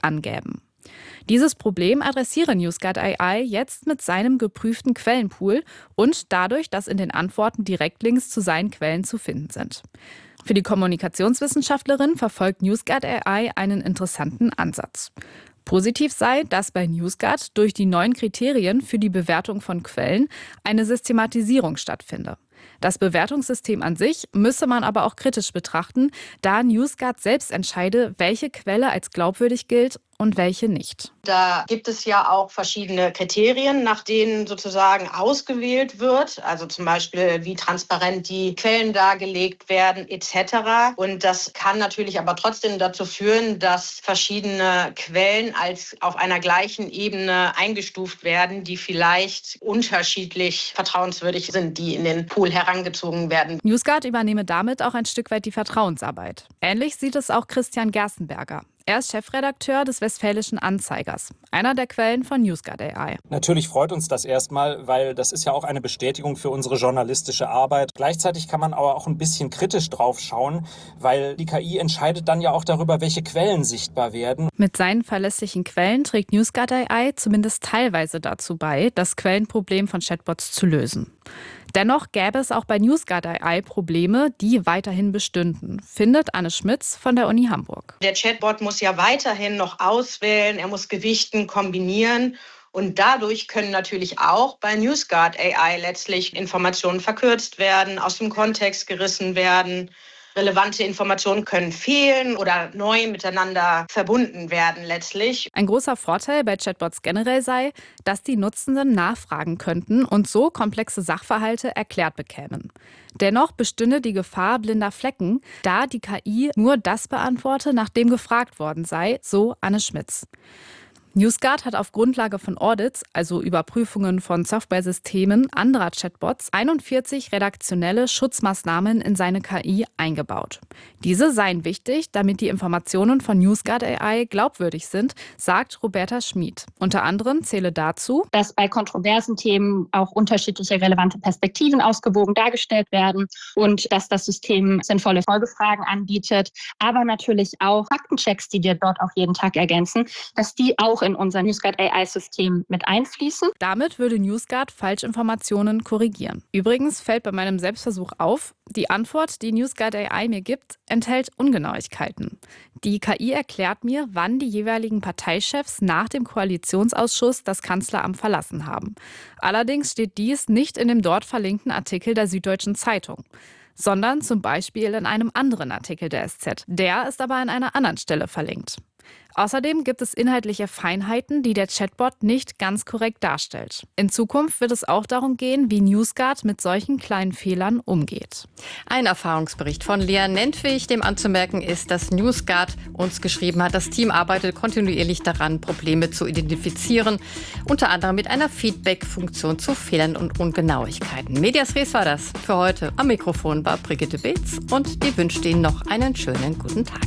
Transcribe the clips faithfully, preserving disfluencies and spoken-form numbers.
angäben. Dieses Problem adressiere NewsGuard A I jetzt mit seinem geprüften Quellenpool und dadurch, dass in den Antworten Direktlinks zu seinen Quellen zu finden sind. Für die Kommunikationswissenschaftlerin verfolgt NewsGuard A I einen interessanten Ansatz. Positiv sei, dass bei NewsGuard durch die neuen Kriterien für die Bewertung von Quellen eine Systematisierung stattfinde. Das Bewertungssystem an sich müsse man aber auch kritisch betrachten, da NewsGuard selbst entscheide, welche Quelle als glaubwürdig gilt und welche nicht. Da gibt es ja auch verschiedene Kriterien, nach denen sozusagen ausgewählt wird. Also zum Beispiel, wie transparent die Quellen dargelegt werden et cetera. Und das kann natürlich aber trotzdem dazu führen, dass verschiedene Quellen als auf einer gleichen Ebene eingestuft werden, die vielleicht unterschiedlich vertrauenswürdig sind, die in den Pool herangezogen werden. NewsGuard übernehme damit auch ein Stück weit die Vertrauensarbeit. Ähnlich sieht es auch Christian Gerstenberger. Er ist Chefredakteur des Westfälischen Anzeigers, einer der Quellen von NewsGuard A I. Natürlich freut uns das erstmal, weil das ist ja auch eine Bestätigung für unsere journalistische Arbeit. Gleichzeitig kann man aber auch ein bisschen kritisch drauf schauen, weil die K I entscheidet dann ja auch darüber, welche Quellen sichtbar werden. Mit seinen verlässlichen Quellen trägt NewsGuard A I zumindest teilweise dazu bei, das Quellenproblem von Chatbots zu lösen. Dennoch gäbe es auch bei NewsGuard A I Probleme, die weiterhin bestünden, findet Anne Schmitz von der Uni Hamburg. Der Chatbot muss ja weiterhin noch auswählen, er muss gewichten, kombinieren. Und dadurch können natürlich auch bei NewsGuard A I letztlich Informationen verkürzt werden, aus dem Kontext gerissen werden. Relevante Informationen können fehlen oder neu miteinander verbunden werden letztlich. Ein großer Vorteil bei Chatbots generell sei, dass die Nutzenden nachfragen könnten und so komplexe Sachverhalte erklärt bekämen. Dennoch bestünde die Gefahr blinder Flecken, da die K I nur das beantworte, nachdem gefragt worden sei, so Anne Schmitz. NewsGuard hat auf Grundlage von Audits, also Überprüfungen von Softwaresystemen anderer Chatbots, einundvierzig redaktionelle Schutzmaßnahmen in seine K I eingebaut. Diese seien wichtig, damit die Informationen von NewsGuard A I glaubwürdig sind, sagt Roberta Schmid. Unter anderem zähle dazu, dass bei kontroversen Themen auch unterschiedliche relevante Perspektiven ausgewogen dargestellt werden und dass das System sinnvolle Folgefragen anbietet, aber natürlich auch Faktenchecks, die wir dort auch jeden Tag ergänzen, dass die auch in unser NewsGuard A I-System mit einfließen. Damit würde NewsGuard Falschinformationen korrigieren. Übrigens fällt bei meinem Selbstversuch auf, die Antwort, die NewsGuard A I mir gibt, enthält Ungenauigkeiten. Die K I erklärt mir, wann die jeweiligen Parteichefs nach dem Koalitionsausschuss das Kanzleramt verlassen haben. Allerdings steht dies nicht in dem dort verlinkten Artikel der Süddeutschen Zeitung, sondern zum Beispiel in einem anderen Artikel der S Z. Der ist aber an einer anderen Stelle verlinkt. Außerdem gibt es inhaltliche Feinheiten, die der Chatbot nicht ganz korrekt darstellt. In Zukunft wird es auch darum gehen, wie NewsGuard mit solchen kleinen Fehlern umgeht. Ein Erfahrungsbericht von Lea Nentwig. Dem anzumerken ist, dass NewsGuard uns geschrieben hat, das Team arbeitet kontinuierlich daran, Probleme zu identifizieren, unter anderem mit einer Feedback-Funktion zu Fehlern und Ungenauigkeiten. Medias Res war das für heute. Am Mikrofon war Brigitte Beetz und die wünscht Ihnen noch einen schönen guten Tag.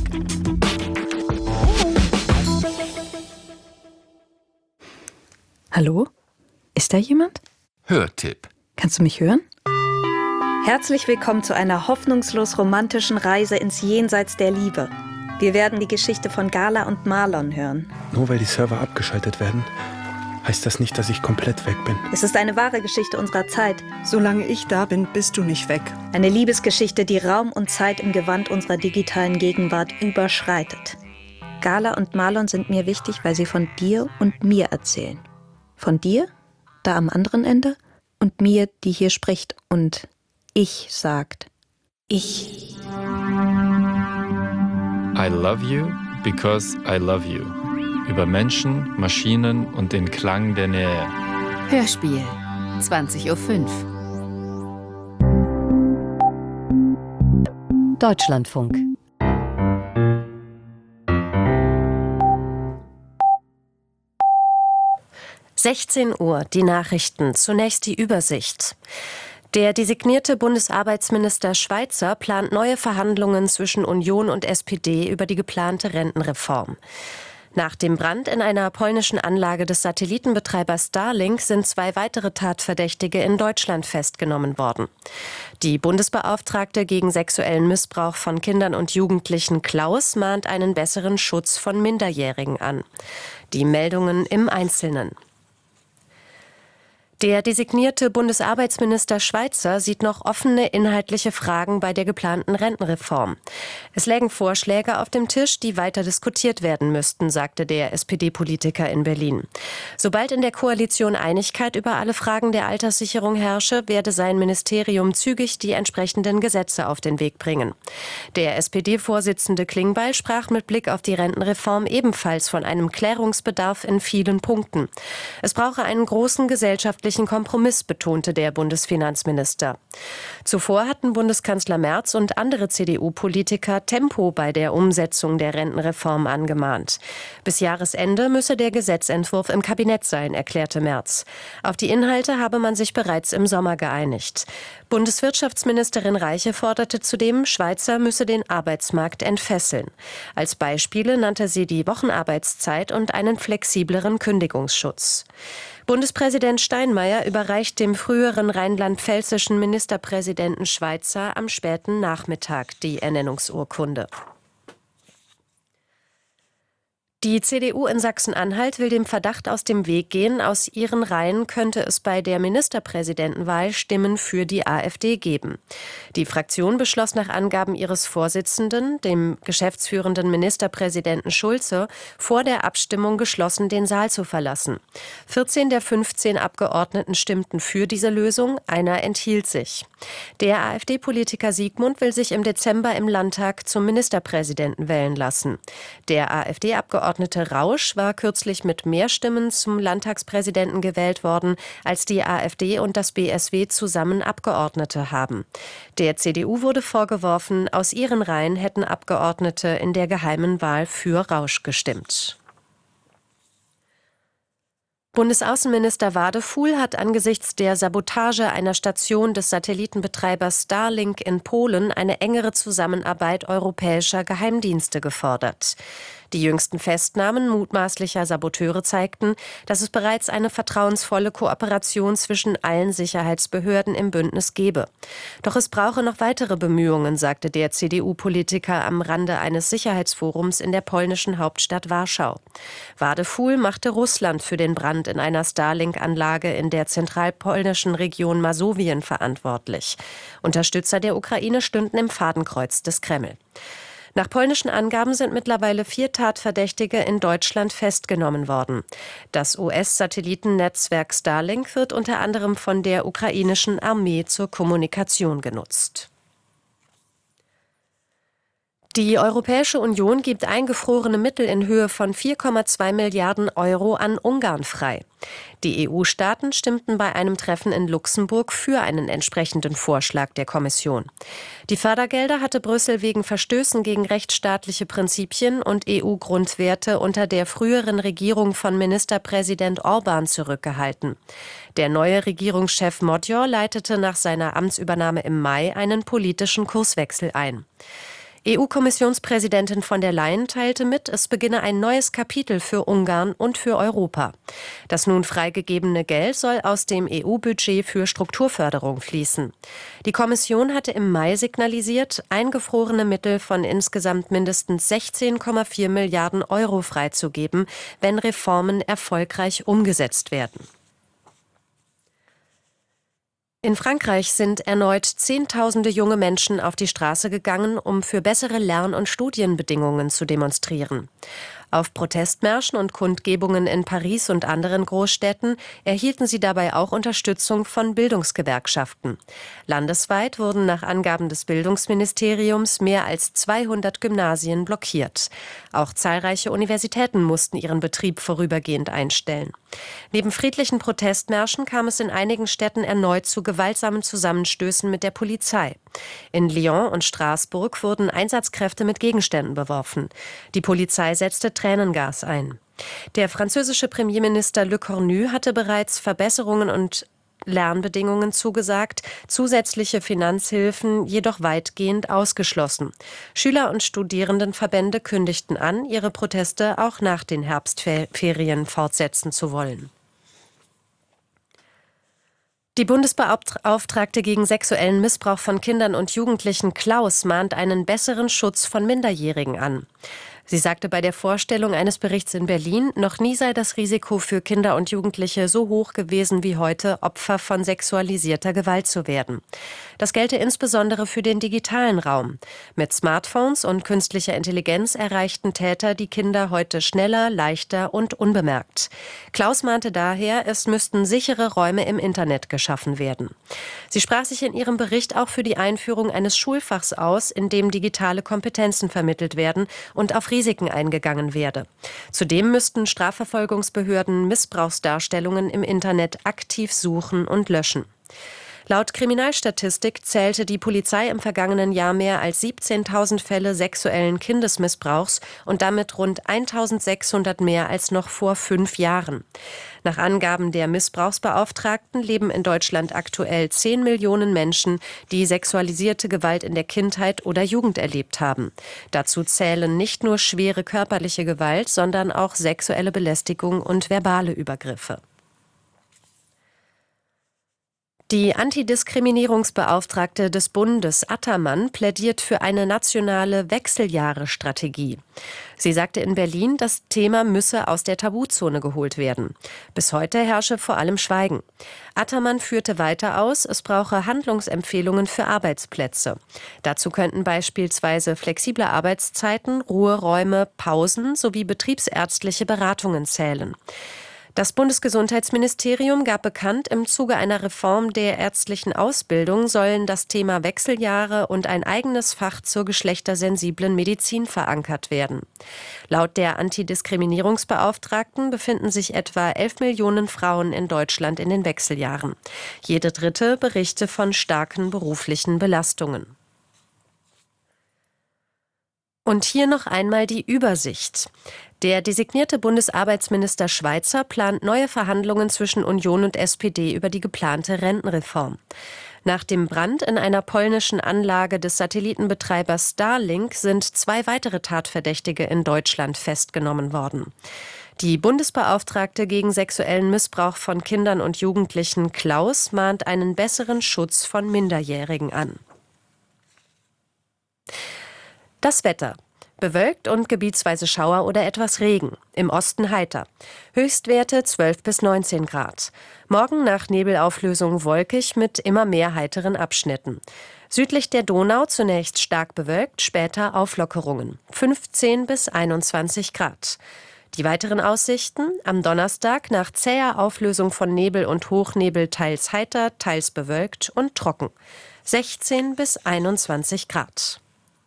Hallo? Ist da jemand? Hörtipp. Kannst du mich hören? Herzlich willkommen zu einer hoffnungslos romantischen Reise ins Jenseits der Liebe. Wir werden die Geschichte von Gala und Marlon hören. Nur weil die Server abgeschaltet werden, heißt das nicht, dass ich komplett weg bin. Es ist eine wahre Geschichte unserer Zeit. Solange ich da bin, bist du nicht weg. Eine Liebesgeschichte, die Raum und Zeit im Gewand unserer digitalen Gegenwart überschreitet. Gala und Marlon sind mir wichtig, weil sie von dir und mir erzählen. Von dir, da am anderen Ende, und mir, die hier spricht und ich sagt. Ich. I love you because I love you. Über Menschen, Maschinen und den Klang der Nähe. Hörspiel, zwanzig Uhr fünf. Deutschlandfunk. sechzehn Uhr, die Nachrichten. Zunächst die Übersicht. Der designierte Bundesarbeitsminister Schweizer plant neue Verhandlungen zwischen Union und S P D über die geplante Rentenreform. Nach dem Brand in einer polnischen Anlage des Satellitenbetreibers Starlink sind zwei weitere Tatverdächtige in Deutschland festgenommen worden. Die Bundesbeauftragte gegen sexuellen Missbrauch von Kindern und Jugendlichen Klaus mahnt einen besseren Schutz von Minderjährigen an. Die Meldungen im Einzelnen. Der designierte Bundesarbeitsminister Schweizer sieht noch offene inhaltliche Fragen bei der geplanten Rentenreform. Es lägen Vorschläge auf dem Tisch, die weiter diskutiert werden müssten, sagte der S P D-Politiker in Berlin. Sobald in der Koalition Einigkeit über alle Fragen der Alterssicherung herrsche, werde sein Ministerium zügig die entsprechenden Gesetze auf den Weg bringen. Der S P D-Vorsitzende Klingbeil sprach mit Blick auf die Rentenreform ebenfalls von einem Klärungsbedarf in vielen Punkten. Es brauche einen großen gesellschaftlichen Kompromiss, betonte der Bundesfinanzminister. Zuvor hatten Bundeskanzler Merz und andere C D U-Politiker Tempo bei der Umsetzung der Rentenreform angemahnt. Bis Jahresende müsse der Gesetzentwurf im Kabinett sein, erklärte Merz. Auf die Inhalte habe man sich bereits im Sommer geeinigt. Bundeswirtschaftsministerin Reiche forderte zudem, Schweizer müsse den Arbeitsmarkt entfesseln. Als Beispiele nannte sie die Wochenarbeitszeit und einen flexibleren Kündigungsschutz. Bundespräsident Steinmeier überreicht dem früheren rheinland-pfälzischen Ministerpräsidenten Schweizer am späten Nachmittag die Ernennungsurkunde. Die C D U in Sachsen-Anhalt will dem Verdacht aus dem Weg gehen, aus ihren Reihen könnte es bei der Ministerpräsidentenwahl Stimmen für die AfD geben. Die Fraktion beschloss nach Angaben ihres Vorsitzenden, dem geschäftsführenden Ministerpräsidenten Schulze, vor der Abstimmung geschlossen den Saal zu verlassen. vierzehn der fünfzehn Abgeordneten stimmten für diese Lösung, einer enthielt sich. Der AfD-Politiker Siegmund will sich im Dezember im Landtag zum Ministerpräsidenten wählen lassen. Der AfD-Abgeordnete Rausch war kürzlich mit mehr Stimmen zum Landtagspräsidenten gewählt worden, als die AfD und das B S W zusammen Abgeordnete haben. Der C D U wurde vorgeworfen, aus ihren Reihen hätten Abgeordnete in der geheimen Wahl für Rausch gestimmt. Bundesaußenminister Wadefuhl hat angesichts der Sabotage einer Station des Satellitenbetreibers Starlink in Polen eine engere Zusammenarbeit europäischer Geheimdienste gefordert. Die jüngsten Festnahmen mutmaßlicher Saboteure zeigten, dass es bereits eine vertrauensvolle Kooperation zwischen allen Sicherheitsbehörden im Bündnis gebe. Doch es brauche noch weitere Bemühungen, sagte der C D U-Politiker am Rande eines Sicherheitsforums in der polnischen Hauptstadt Warschau. Wadefuhl machte Russland für den Brand in einer Starlink-Anlage in der zentralpolnischen Region Masowien verantwortlich. Unterstützer der Ukraine stünden im Fadenkreuz des Kreml. Nach polnischen Angaben sind mittlerweile vier Tatverdächtige in Deutschland festgenommen worden. Das U S-Satellitennetzwerk Starlink wird unter anderem von der ukrainischen Armee zur Kommunikation genutzt. Die Europäische Union gibt eingefrorene Mittel in Höhe von vier Komma zwei Milliarden Euro an Ungarn frei. Die E U-Staaten stimmten bei einem Treffen in Luxemburg für einen entsprechenden Vorschlag der Kommission. Die Fördergelder hatte Brüssel wegen Verstößen gegen rechtsstaatliche Prinzipien und E U-Grundwerte unter der früheren Regierung von Ministerpräsident Orban zurückgehalten. Der neue Regierungschef Modjor leitete nach seiner Amtsübernahme im Mai einen politischen Kurswechsel ein. E U-Kommissionspräsidentin von der Leyen teilte mit, es beginne ein neues Kapitel für Ungarn und für Europa. Das nun freigegebene Geld soll aus dem E U-Budget für Strukturförderung fließen. Die Kommission hatte im Mai signalisiert, eingefrorene Mittel von insgesamt mindestens sechzehn Komma vier Milliarden Euro freizugeben, wenn Reformen erfolgreich umgesetzt werden. In Frankreich sind erneut Zehntausende junge Menschen auf die Straße gegangen, um für bessere Lern- und Studienbedingungen zu demonstrieren. Auf Protestmärschen und Kundgebungen in Paris und anderen Großstädten erhielten sie dabei auch Unterstützung von Bildungsgewerkschaften. Landesweit wurden nach Angaben des Bildungsministeriums mehr als zweihundert Gymnasien blockiert. Auch zahlreiche Universitäten mussten ihren Betrieb vorübergehend einstellen. Neben friedlichen Protestmärschen kam es in einigen Städten erneut zu gewaltsamen Zusammenstößen mit der Polizei. In Lyon und Straßburg wurden Einsatzkräfte mit Gegenständen beworfen. Die Polizei setzte Tränengas ein. Der französische Premierminister Le Cornu hatte bereits Verbesserungen und Lernbedingungen zugesagt, zusätzliche Finanzhilfen jedoch weitgehend ausgeschlossen. Schüler- und Studierendenverbände kündigten an, ihre Proteste auch nach den Herbstferien fortsetzen zu wollen. Die Bundesbeauftragte gegen sexuellen Missbrauch von Kindern und Jugendlichen Klaus mahnt einen besseren Schutz von Minderjährigen an. Sie sagte bei der Vorstellung eines Berichts in Berlin, noch nie sei das Risiko für Kinder und Jugendliche so hoch gewesen wie heute, Opfer von sexualisierter Gewalt zu werden. Das gelte insbesondere für den digitalen Raum. Mit Smartphones und künstlicher Intelligenz erreichten Täter die Kinder heute schneller, leichter und unbemerkt. Klaus mahnte daher, es müssten sichere Räume im Internet geschaffen werden. Sie sprach sich in ihrem Bericht auch für die Einführung eines Schulfachs aus, in dem digitale Kompetenzen vermittelt werden und auf Risiken eingegangen werde. Zudem müssten Strafverfolgungsbehörden Missbrauchsdarstellungen im Internet aktiv suchen und löschen. Laut Kriminalstatistik zählte die Polizei im vergangenen Jahr mehr als siebzehntausend Fälle sexuellen Kindesmissbrauchs und damit rund eintausendsechshundert mehr als noch vor fünf Jahren. Nach Angaben der Missbrauchsbeauftragten leben in Deutschland aktuell zehn Millionen Menschen, die sexualisierte Gewalt in der Kindheit oder Jugend erlebt haben. Dazu zählen nicht nur schwere körperliche Gewalt, sondern auch sexuelle Belästigung und verbale Übergriffe. Die Antidiskriminierungsbeauftragte des Bundes Attermann plädiert für eine nationale Wechseljahre-Strategie. Sie sagte in Berlin, das Thema müsse aus der Tabuzone geholt werden. Bis heute herrsche vor allem Schweigen. Attermann führte weiter aus, es brauche Handlungsempfehlungen für Arbeitsplätze. Dazu könnten beispielsweise flexible Arbeitszeiten, Ruheräume, Pausen sowie betriebsärztliche Beratungen zählen. Das Bundesgesundheitsministerium gab bekannt, im Zuge einer Reform der ärztlichen Ausbildung sollen das Thema Wechseljahre und ein eigenes Fach zur geschlechtersensiblen Medizin verankert werden. Laut der Antidiskriminierungsbeauftragten befinden sich etwa elf Millionen Frauen in Deutschland in den Wechseljahren. Jede dritte berichte von starken beruflichen Belastungen. Und hier noch einmal die Übersicht. Der designierte Bundesarbeitsminister Schweizer plant neue Verhandlungen zwischen Union und S P D über die geplante Rentenreform. Nach dem Brand in einer polnischen Anlage des Satellitenbetreibers Starlink sind zwei weitere Tatverdächtige in Deutschland festgenommen worden. Die Bundesbeauftragte gegen sexuellen Missbrauch von Kindern und Jugendlichen Klaus mahnt einen besseren Schutz von Minderjährigen an. Das Wetter. Bewölkt und gebietsweise Schauer oder etwas Regen. Im Osten heiter. Höchstwerte zwölf bis neunzehn Grad. Morgen nach Nebelauflösung wolkig mit immer mehr heiteren Abschnitten. Südlich der Donau zunächst stark bewölkt, später Auflockerungen. fünfzehn bis einundzwanzig Grad. Die weiteren Aussichten: am Donnerstag nach zäher Auflösung von Nebel und Hochnebel teils heiter, teils bewölkt und trocken. sechzehn bis einundzwanzig Grad.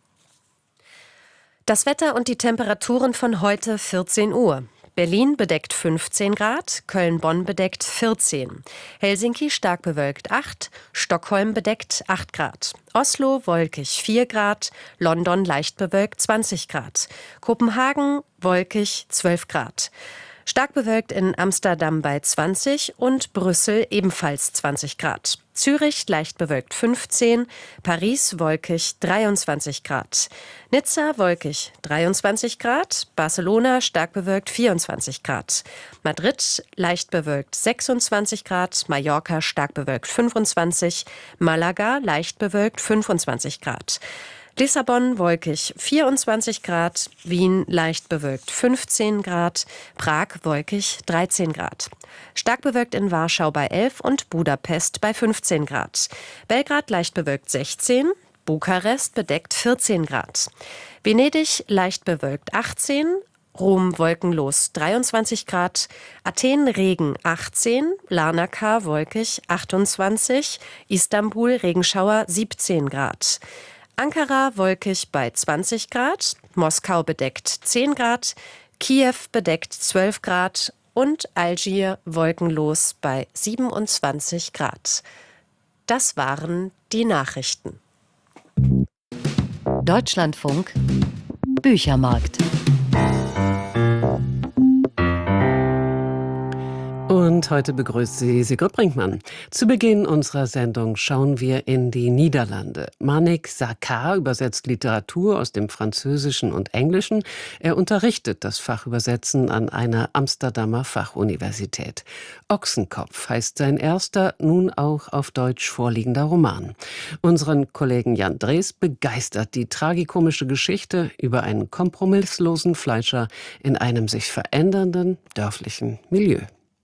Das Wetter und die Temperaturen von heute vierzehn Uhr. Berlin bedeckt fünfzehn Grad, Köln-Bonn bedeckt vierzehn, Helsinki stark bewölkt acht, Stockholm bedeckt acht Grad, Oslo wolkig vier Grad, London leicht bewölkt zwanzig Grad, Kopenhagen wolkig zwölf Grad. Stark bewölkt in Amsterdam bei zwanzig und Brüssel ebenfalls zwanzig Grad. Zürich leicht bewölkt fünfzehn, Paris wolkig dreiundzwanzig Grad. Nizza wolkig dreiundzwanzig Grad, Barcelona stark bewölkt vierundzwanzig Grad. Madrid leicht bewölkt sechsundzwanzig Grad, Mallorca stark bewölkt fünfundzwanzig, Malaga leicht bewölkt fünfundzwanzig Grad. Lissabon wolkig vierundzwanzig Grad, Wien leicht bewölkt fünfzehn Grad, Prag wolkig dreizehn Grad. Stark bewölkt in Warschau bei elf und Budapest bei fünfzehn Grad. Belgrad leicht bewölkt sechzehn, Bukarest bedeckt vierzehn Grad. Venedig leicht bewölkt achtzehn, Rom wolkenlos dreiundzwanzig Grad, Athen Regen achtzehn, Larnaca wolkig achtundzwanzig, Istanbul Regenschauer siebzehn Grad. Ankara wolkig bei zwanzig Grad, Moskau bedeckt zehn Grad, Kiew bedeckt zwölf Grad und Algier wolkenlos bei siebenundzwanzig Grad. Das waren die Nachrichten. Deutschlandfunk Büchermarkt. Und und heute begrüßt sie Sigrid Brinkmann. Zu Beginn unserer Sendung schauen wir in die Niederlande. Manik Sarkar übersetzt Literatur aus dem Französischen und Englischen. Er unterrichtet das Fach Übersetzen an einer Amsterdamer Fachuniversität. Ochsenkopf heißt sein erster, nun auch auf Deutsch vorliegender Roman. Unseren Kollegen Jan Drees begeistert die tragikomische Geschichte über einen kompromisslosen Fleischer in einem sich verändernden dörflichen Milieu.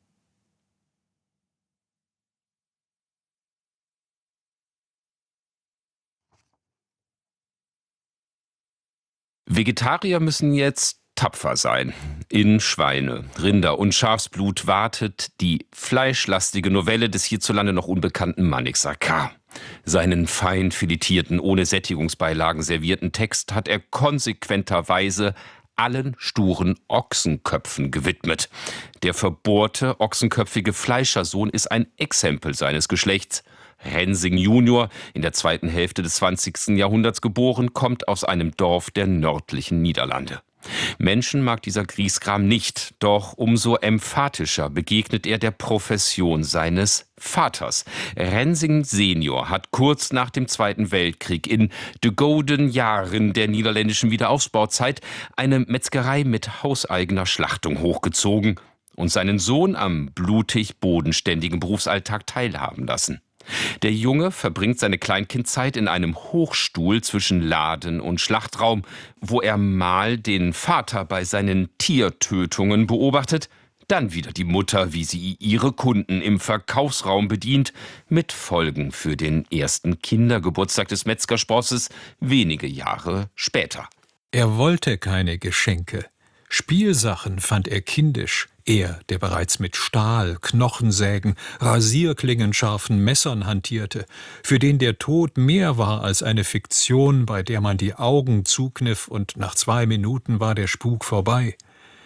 Vegetarier müssen jetzt tapfer sein. In Schweine, Rinder und Schafsblut wartet die fleischlastige Novelle des hierzulande noch unbekannten Manik Sarkar. Seinen fein filetierten, ohne Sättigungsbeilagen servierten Text hat er konsequenterweise allen sturen Ochsenköpfen gewidmet. Der verbohrte, ochsenköpfige Fleischersohn ist ein Exempel seines Geschlechts. Rensing Junior, in der zweiten Hälfte des zwanzigsten Jahrhunderts geboren, kommt aus einem Dorf der nördlichen Niederlande. Menschen mag dieser Griesgram nicht, doch umso emphatischer begegnet er der Profession seines Vaters. Rensing Senior hat kurz nach dem Zweiten Weltkrieg in de Golden Jahren der niederländischen Wiederaufbauzeit eine Metzgerei mit hauseigener Schlachtung hochgezogen und seinen Sohn am blutig bodenständigen Berufsalltag teilhaben lassen. Der Junge verbringt seine Kleinkindzeit in einem Hochstuhl zwischen Laden und Schlachtraum, wo er mal den Vater bei seinen Tiertötungen beobachtet, dann wieder die Mutter, wie sie ihre Kunden im Verkaufsraum bedient, mit Folgen für den ersten Kindergeburtstag des Metzgersprosses wenige Jahre später. Er wollte keine Geschenke. Spielsachen fand er kindisch. Er, der bereits mit Stahl, Knochensägen, rasierklingenscharfen Messern hantierte, für den der Tod mehr war als eine Fiktion, bei der man die Augen zukniff und nach zwei Minuten war der Spuk vorbei.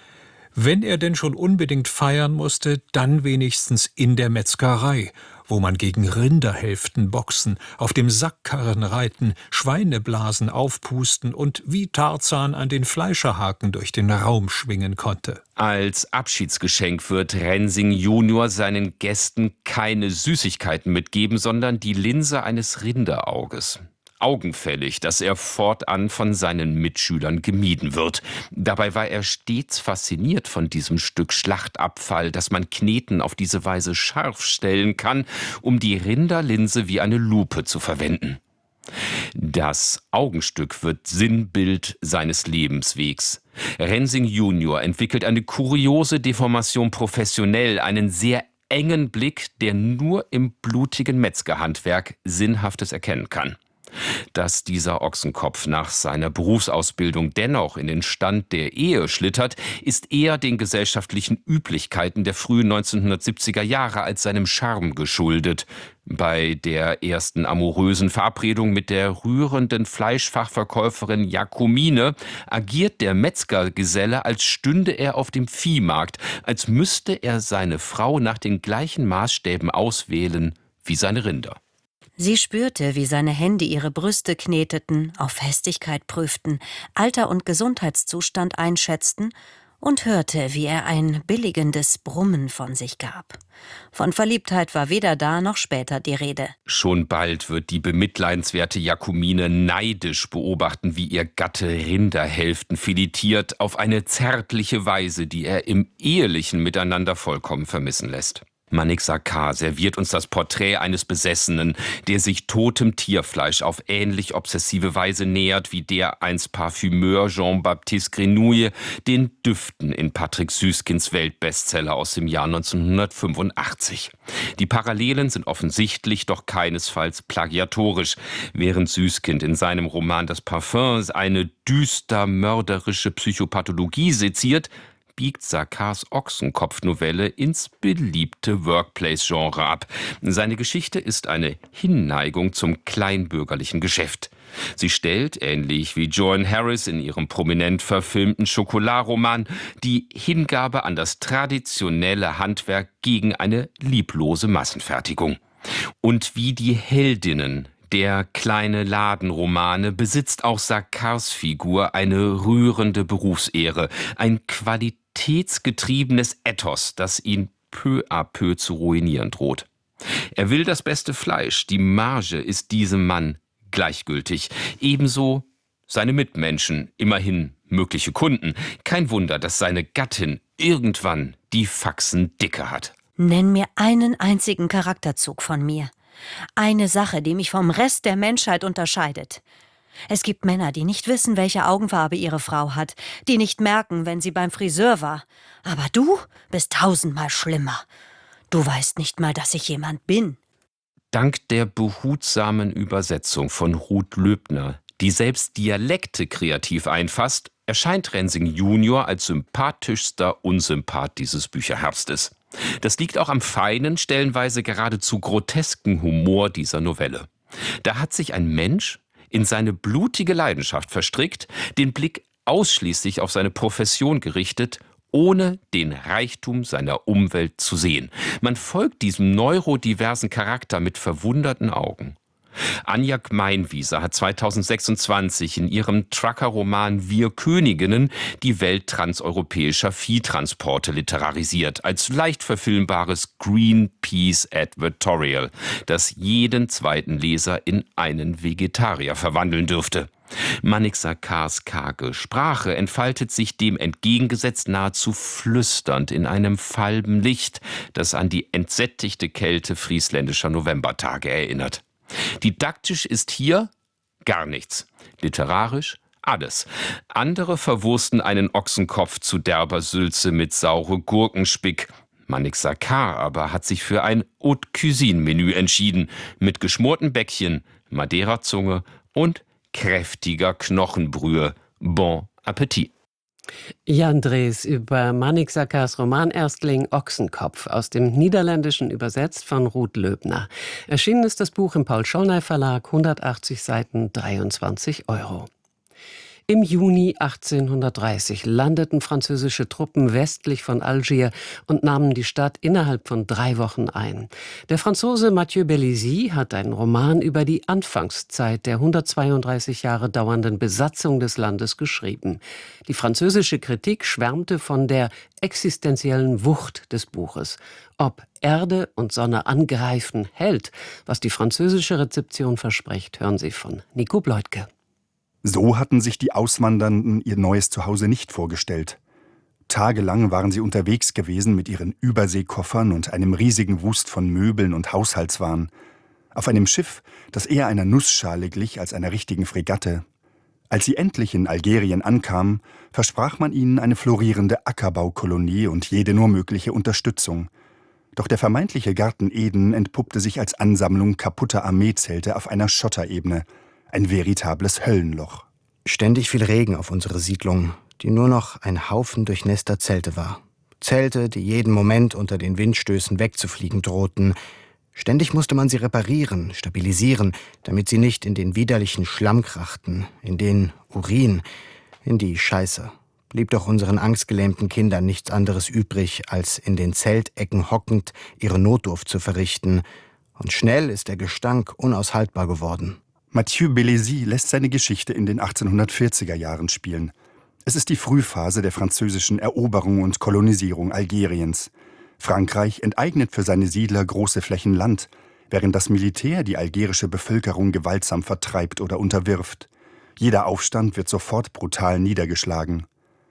Wenn er denn schon unbedingt feiern musste, dann wenigstens in der Metzgerei, wo man gegen Rinderhälften boxen, auf dem Sackkarren reiten, Schweineblasen aufpusten und wie Tarzan an den Fleischerhaken durch den Raum schwingen konnte. Als Abschiedsgeschenk wird Rensing Junior seinen Gästen keine Süßigkeiten mitgeben, sondern die Linse eines Rinderauges. Augenfällig, dass er fortan von seinen Mitschülern gemieden wird. Dabei war er stets fasziniert von diesem Stück Schlachtabfall, das man kneten auf diese Weise scharf stellen kann, um die Rinderlinse wie eine Lupe zu verwenden. Das Augenstück wird Sinnbild seines Lebenswegs. Rensing Junior entwickelt eine kuriose Deformation professionell, einen sehr engen Blick, der nur im blutigen Metzgerhandwerk Sinnhaftes erkennen kann. Dass dieser Ochsenkopf nach seiner Berufsausbildung dennoch in den Stand der Ehe schlittert, ist eher den gesellschaftlichen Üblichkeiten der frühen neunzehnhundertsiebziger Jahre als seinem Charme geschuldet. Bei der ersten amorösen Verabredung mit der rührenden Fleischfachverkäuferin Jacomine agiert der Metzgergeselle, als stünde er auf dem Viehmarkt, als müsste er seine Frau nach den gleichen Maßstäben auswählen wie seine Rinder. Sie spürte, wie seine Hände ihre Brüste kneteten, auf Festigkeit prüften, Alter und Gesundheitszustand einschätzten und hörte, wie er ein billigendes Brummen von sich gab. Von Verliebtheit war weder da noch später die Rede. Schon bald wird die bemitleidenswerte Jacomine neidisch beobachten, wie ihr Gatte Rinderhälften filetiert, auf eine zärtliche Weise, die er im ehelichen Miteinander vollkommen vermissen lässt. Manik Sarkar serviert uns das Porträt eines Besessenen, der sich totem Tierfleisch auf ähnlich obsessive Weise nähert wie der einst Parfümeur Jean-Baptiste Grenouille den Düften in Patrick Süskins Weltbestseller aus dem Jahr neunzehnhundertfünfundachtzig. Die Parallelen sind offensichtlich, doch keinesfalls plagiatorisch. Während Süskind in seinem Roman Das Parfum eine düster mörderische Psychopathologie seziert, biegt Sarkars Ochsenkopf-Novelle ins beliebte Workplace-Genre ab. Seine Geschichte ist eine Hinneigung zum kleinbürgerlichen Geschäft. Sie stellt, ähnlich wie Joan Harris in ihrem prominent verfilmten Schokolade-Roman, die Hingabe an das traditionelle Handwerk gegen eine lieblose Massenfertigung. Und wie die Heldinnen der kleine Ladenromane besitzt auch Sarkars Figur eine rührende Berufsehre, ein qualitätsgetriebenes Ethos, das ihn peu à peu zu ruinieren droht. Er will das beste Fleisch, die Marge ist diesem Mann gleichgültig. Ebenso seine Mitmenschen, immerhin mögliche Kunden. Kein Wunder, dass seine Gattin irgendwann die Faxen dicke hat. Nenn mir einen einzigen Charakterzug von mir. Eine Sache, die mich vom Rest der Menschheit unterscheidet. Es gibt Männer, die nicht wissen, welche Augenfarbe ihre Frau hat, die nicht merken, wenn sie beim Friseur war. Aber du bist tausendmal schlimmer. Du weißt nicht mal, dass ich jemand bin. Dank der behutsamen Übersetzung von Ruth Löbner, die selbst Dialekte kreativ einfasst, erscheint Rensing Junior als sympathischster Unsympath dieses Bücherherbstes. Das liegt auch am feinen, stellenweise geradezu grotesken Humor dieser Novelle. Da hat sich ein Mensch in seine blutige Leidenschaft verstrickt, den Blick ausschließlich auf seine Profession gerichtet, ohne den Reichtum seiner Umwelt zu sehen. Man folgt diesem neurodiversen Charakter mit verwunderten Augen. Anja Gmeinwieser hat zweitausendsechsundzwanzig in ihrem Trucker-Roman Wir Königinnen die Welt transeuropäischer Viehtransporte literarisiert, als leicht verfilmbares Greenpeace Advertorial, das jeden zweiten Leser in einen Vegetarier verwandeln dürfte. Manik Sarkars karge Sprache entfaltet sich dem entgegengesetzt nahezu flüsternd in einem falben Licht, das an die entsättigte Kälte friesländischer Novembertage erinnert. Didaktisch ist hier gar nichts. Literarisch alles. Andere verwursten einen Ochsenkopf zu derber Sülze mit saure Gurkenspick. Manik Sarkar aber hat sich für ein Haute Cuisine-Menü entschieden, mit geschmorten Bäckchen, Madeira-Zunge und kräftiger Knochenbrühe. Bon Appetit. Jan Drees über Manik Sarkars Romanerstling Ochsenkopf, aus dem Niederländischen übersetzt von Ruth Löbner. Erschienen ist das Buch im Paul-Schollnay-Verlag, hundertachtzig Seiten, dreiundzwanzig Euro. Im Juni achtzehnhundertdreißig landeten französische Truppen westlich von Algier und nahmen die Stadt innerhalb von drei Wochen ein. Der Franzose Mathieu Bellisi hat einen Roman über die Anfangszeit der hundertzweiunddreißig Jahre dauernden Besatzung des Landes geschrieben. Die französische Kritik schwärmte von der existenziellen Wucht des Buches. Ob Erde und Sonne angreifen hält, was die französische Rezeption verspricht, hören Sie von Nico Bleutke. So hatten sich die Auswandernden ihr neues Zuhause nicht vorgestellt. Tagelang waren sie unterwegs gewesen mit ihren Überseekoffern und einem riesigen Wust von Möbeln und Haushaltswaren. Auf einem Schiff, das eher einer Nussschale glich als einer richtigen Fregatte. Als sie endlich in Algerien ankamen, versprach man ihnen eine florierende Ackerbaukolonie und jede nur mögliche Unterstützung. Doch der vermeintliche Garten Eden entpuppte sich als Ansammlung kaputter Armeezelte auf einer Schotterebene. Ein veritables Höllenloch. Ständig fiel Regen auf unsere Siedlung, die nur noch ein Haufen durchnässter Zelte war. Zelte, die jeden Moment unter den Windstößen wegzufliegen drohten. Ständig musste man sie reparieren, stabilisieren, damit sie nicht in den widerlichen Schlamm krachten, in den Urin, in die Scheiße. Blieb doch unseren angstgelähmten Kindern nichts anderes übrig, als in den Zeltecken hockend ihre Notdurft zu verrichten. Und schnell ist der Gestank unaushaltbar geworden. Mathieu Bellisi lässt seine Geschichte in den achtzehnhundertvierziger Jahren spielen. Es ist die Frühphase der französischen Eroberung und Kolonisierung Algeriens. Frankreich enteignet für seine Siedler große Flächen Land, während das Militär die algerische Bevölkerung gewaltsam vertreibt oder unterwirft. Jeder Aufstand wird sofort brutal niedergeschlagen.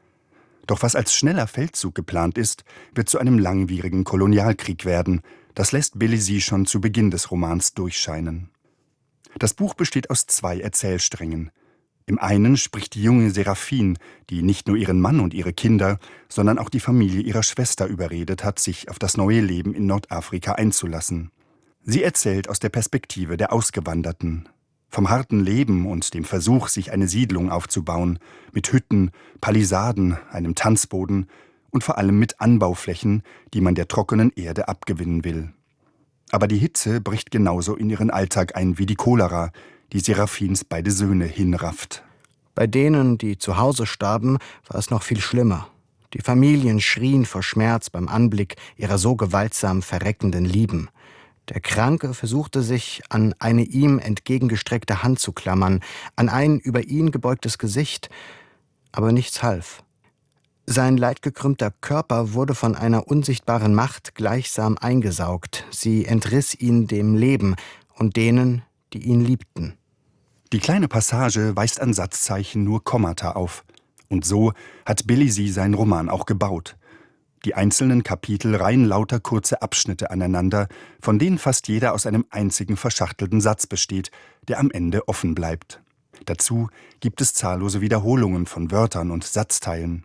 Doch was als schneller Feldzug geplant ist, wird zu einem langwierigen Kolonialkrieg werden. Das lässt Bellisi schon zu Beginn des Romans durchscheinen. Das Buch besteht aus zwei Erzählsträngen. Im einen spricht die junge Seraphine, die nicht nur ihren Mann und ihre Kinder, sondern auch die Familie ihrer Schwester überredet hat, sich auf das neue Leben in Nordafrika einzulassen. Sie erzählt aus der Perspektive der Ausgewanderten. Vom harten Leben und dem Versuch, sich eine Siedlung aufzubauen, mit Hütten, Palisaden, einem Tanzboden und vor allem mit Anbauflächen, die man der trockenen Erde abgewinnen will. Aber die Hitze bricht genauso in ihren Alltag ein wie die Cholera, die Seraphins beide Söhne hinrafft. Bei denen, die zu Hause starben, war es noch viel schlimmer. Die Familien schrien vor Schmerz beim Anblick ihrer so gewaltsam verreckenden Lieben. Der Kranke versuchte sich an eine ihm entgegengestreckte Hand zu klammern, an ein über ihn gebeugtes Gesicht, aber nichts half. Sein leidgekrümmter Körper wurde von einer unsichtbaren Macht gleichsam eingesaugt. Sie entriss ihn dem Leben und denen, die ihn liebten. Die kleine Passage weist an Satzzeichen nur Kommata auf. Und so hat Bélizy seinen Roman auch gebaut. Die einzelnen Kapitel reihen lauter kurze Abschnitte aneinander, von denen fast jeder aus einem einzigen verschachtelten Satz besteht, der am Ende offen bleibt. Dazu gibt es zahllose Wiederholungen von Wörtern und Satzteilen.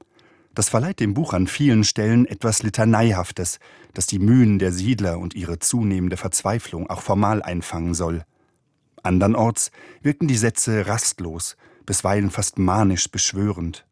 Das verleiht dem Buch an vielen Stellen etwas Litaneihaftes, das die Mühen der Siedler und ihre zunehmende Verzweiflung auch formal einfangen soll. Andernorts wirken die Sätze rastlos, bisweilen fast manisch beschwörend.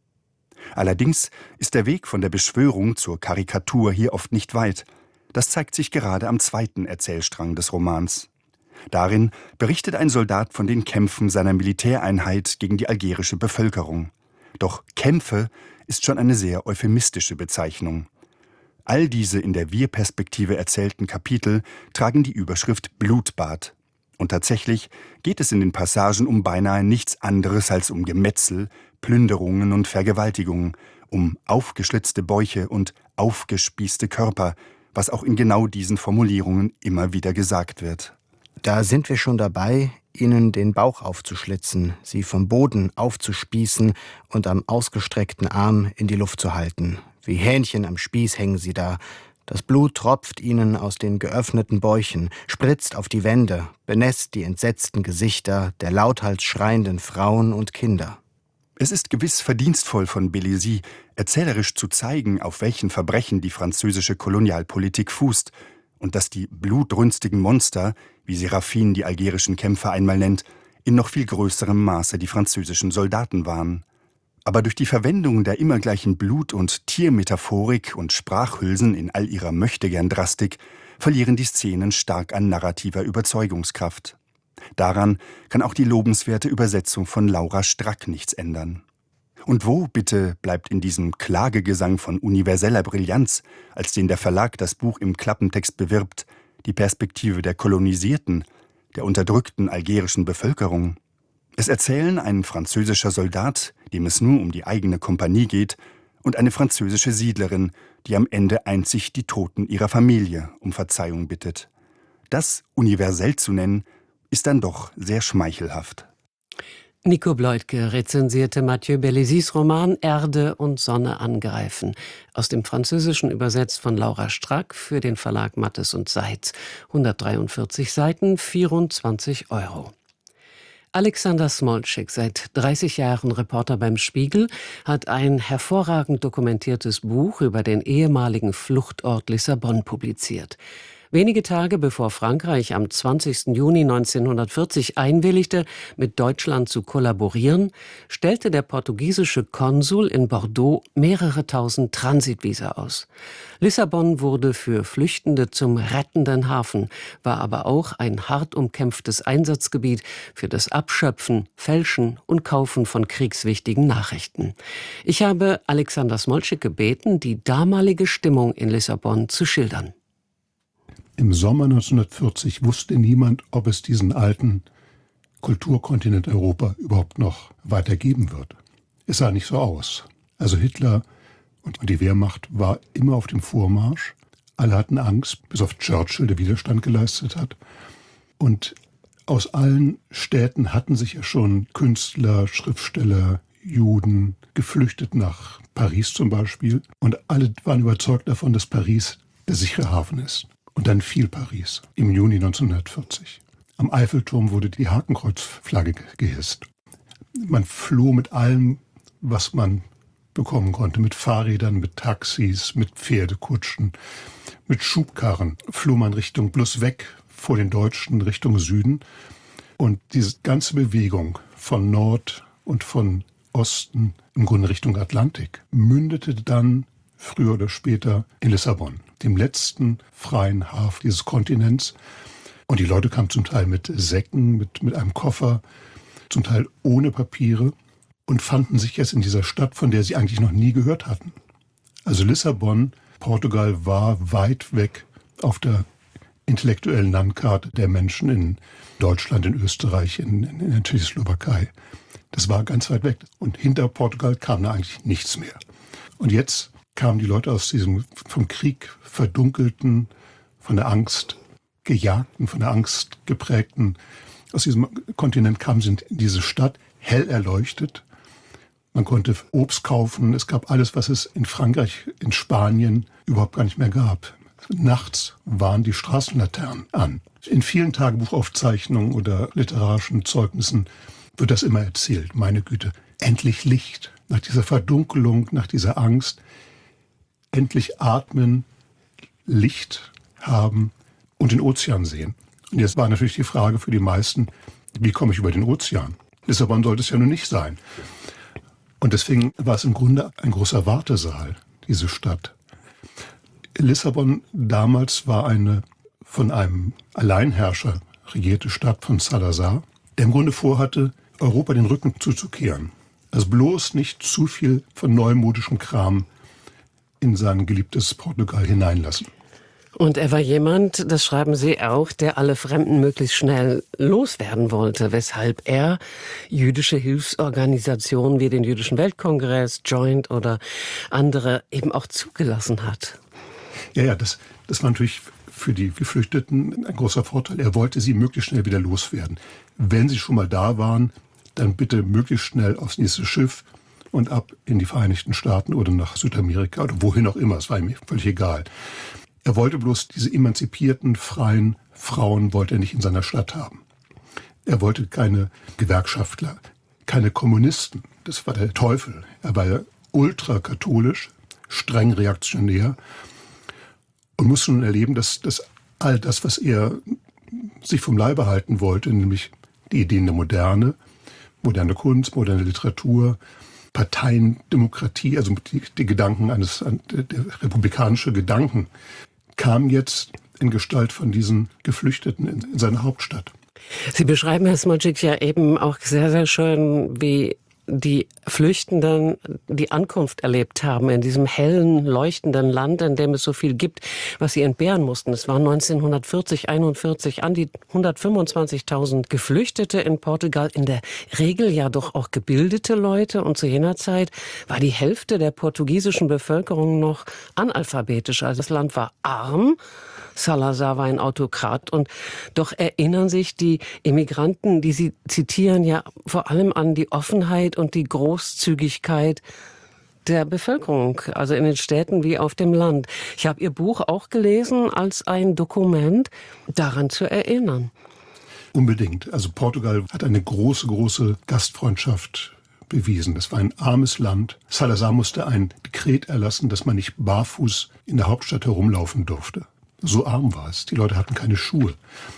Allerdings ist der Weg von der Beschwörung zur Karikatur hier oft nicht weit. Das zeigt sich gerade am zweiten Erzählstrang des Romans. Darin berichtet ein Soldat von den Kämpfen seiner Militäreinheit gegen die algerische Bevölkerung. Doch Kämpfe ist schon eine sehr euphemistische Bezeichnung. All diese in der Wir-Perspektive erzählten Kapitel tragen die Überschrift Blutbad. Und tatsächlich geht es in den Passagen um beinahe nichts anderes als um Gemetzel, Plünderungen und Vergewaltigungen, um aufgeschlitzte Bäuche und aufgespießte Körper, was auch in genau diesen Formulierungen immer wieder gesagt wird. Da sind wir schon dabei, ihnen den Bauch aufzuschlitzen, sie vom Boden aufzuspießen und am ausgestreckten Arm in die Luft zu halten. Wie Hähnchen am Spieß hängen sie da. Das Blut tropft ihnen aus den geöffneten Bäuchen, spritzt auf die Wände, benässt die entsetzten Gesichter der lauthals schreienden Frauen und Kinder. Es ist gewiss verdienstvoll von Bélizy, erzählerisch zu zeigen, auf welchen Verbrechen die französische Kolonialpolitik fußt und dass die blutrünstigen Monster, wie Séraphine die algerischen Kämpfer einmal nennt, in noch viel größerem Maße die französischen Soldaten waren. Aber durch die Verwendung der immer gleichen Blut- und Tiermetaphorik und Sprachhülsen in all ihrer Möchtegern-Drastik verlieren die Szenen stark an narrativer Überzeugungskraft. Daran kann auch die lobenswerte Übersetzung von Laura Strack nichts ändern. Und wo, bitte, bleibt in diesem Klagegesang von universeller Brillanz, als den der Verlag das Buch im Klappentext bewirbt, die Perspektive der kolonisierten, der unterdrückten algerischen Bevölkerung? Es erzählen ein französischer Soldat, dem es nur um die eigene Kompanie geht, und eine französische Siedlerin, die am Ende einzig die Toten ihrer Familie um Verzeihung bittet. Das universell zu nennen, ist dann doch sehr schmeichelhaft. Nico Bleutke rezensierte Mathieu Bélizys Roman Erde und Sonne angreifen, aus dem Französischen übersetzt von Laura Strack für den Verlag Mattes und Seitz. hundertdreiundvierzig Seiten, vierundzwanzig Euro. Alexander Smolczyk, seit dreißig Jahren Reporter beim Spiegel, hat ein hervorragend dokumentiertes Buch über den ehemaligen Fluchtort Lissabon publiziert. Wenige Tage bevor Frankreich am zwanzigsten Juni neunzehnhundertvierzig einwilligte, mit Deutschland zu kollaborieren, stellte der portugiesische Konsul in Bordeaux mehrere tausend Transitvisa aus. Lissabon wurde für Flüchtende zum rettenden Hafen, war aber auch ein hart umkämpftes Einsatzgebiet für das Abschöpfen, Fälschen und Kaufen von kriegswichtigen Nachrichten. Ich habe Alexander Smolczyk gebeten, die damalige Stimmung in Lissabon zu schildern. Im Sommer neunzehnhundertvierzig wusste niemand, ob es diesen alten Kulturkontinent Europa überhaupt noch weitergeben wird. Es sah nicht so aus. Also Hitler und die Wehrmacht war immer auf dem Vormarsch. Alle hatten Angst, bis auf Churchill, der Widerstand geleistet hat. Und aus allen Städten hatten sich ja schon Künstler, Schriftsteller, Juden geflüchtet nach Paris zum Beispiel. Und alle waren überzeugt davon, dass Paris der sichere Hafen ist. Und dann fiel Paris im Juni neunzehnhundertvierzig. Am Eiffelturm wurde die Hakenkreuzflagge gehisst. Man floh mit allem, was man bekommen konnte. Mit Fahrrädern, mit Taxis, mit Pferdekutschen, mit Schubkarren floh man Richtung bloß weg vor den Deutschen Richtung Süden. Und diese ganze Bewegung von Nord und von Osten im Grunde Richtung Atlantik mündete dann früher oder später in Lissabon, dem letzten freien Hafen dieses Kontinents. Und die Leute kamen zum Teil mit Säcken, mit, mit einem Koffer, zum Teil ohne Papiere und fanden sich jetzt in dieser Stadt, von der sie eigentlich noch nie gehört hatten. Also Lissabon, Portugal, war weit weg auf der intellektuellen Landkarte der Menschen in Deutschland, in Österreich, in, in, in der Tschechoslowakei. Das war ganz weit weg. Und hinter Portugal kam da eigentlich nichts mehr. Und jetzt kamen die Leute aus diesem vom Krieg verdunkelten, von der Angst gejagten, von der Angst geprägten, aus diesem Kontinent kamen sie in diese Stadt, hell erleuchtet. Man konnte Obst kaufen, es gab alles, was es in Frankreich, in Spanien überhaupt gar nicht mehr gab. Nachts waren die Straßenlaternen an. In vielen Tagebuchaufzeichnungen oder literarischen Zeugnissen wird das immer erzählt. Meine Güte, endlich Licht. Nach dieser Verdunkelung, nach dieser Angst, endlich atmen, Licht haben und den Ozean sehen. Und jetzt war natürlich die Frage für die meisten, wie komme ich über den Ozean? Lissabon sollte es ja nun nicht sein. Und deswegen war es im Grunde ein großer Wartesaal, diese Stadt. Lissabon damals war eine von einem Alleinherrscher regierte Stadt von Salazar, der im Grunde vorhatte, Europa den Rücken zuzukehren. Also bloß nicht zu viel von neumodischem Kram in sein geliebtes Portugal hineinlassen. Und er war jemand, das schreiben Sie auch, der alle Fremden möglichst schnell loswerden wollte, weshalb er jüdische Hilfsorganisationen wie den Jüdischen Weltkongress, Joint oder andere eben auch zugelassen hat. Ja, ja, das, das war natürlich für die Geflüchteten ein großer Vorteil. Er wollte sie möglichst schnell wieder loswerden. Wenn sie schon mal da waren, dann bitte möglichst schnell aufs nächste Schiff und ab in die Vereinigten Staaten oder nach Südamerika oder wohin auch immer. Es war ihm völlig egal. Er wollte bloß diese emanzipierten, freien Frauen wollte er nicht in seiner Stadt haben. Er wollte keine Gewerkschaftler, keine Kommunisten. Das war der Teufel. Er war ultrakatholisch, streng reaktionär und musste nun erleben, dass, dass all das, was er sich vom Leibe halten wollte, nämlich die Ideen der Moderne, moderne Kunst, moderne Literatur, Parteiendemokratie, also die, die Gedanken eines, der, der republikanische Gedanken, kam jetzt in Gestalt von diesen Geflüchteten in, in seine Hauptstadt. Sie beschreiben, Herr Smoljik, ja eben auch sehr, sehr schön, wie die Flüchtenden die Ankunft erlebt haben in diesem hellen, leuchtenden Land, in dem es so viel gibt, was sie entbehren mussten. Es waren neunzehnhundertvierzig, einundvierzig an die hundertfünfundzwanzigtausend Geflüchtete in Portugal, in der Regel ja doch auch gebildete Leute. Und zu jener Zeit war die Hälfte der portugiesischen Bevölkerung noch analphabetisch. Also das Land war arm. Salazar war ein Autokrat und doch erinnern sich die Immigranten, die Sie zitieren, ja vor allem an die Offenheit und die Großzügigkeit der Bevölkerung, also in den Städten wie auf dem Land. Ich habe Ihr Buch auch gelesen als ein Dokument, daran zu erinnern. Unbedingt. Also Portugal hat eine große, große Gastfreundschaft bewiesen. Das war ein armes Land. Salazar musste ein Dekret erlassen, dass man nicht barfuß in der Hauptstadt herumlaufen durfte. So arm war es. Die Leute hatten keine Schuhe.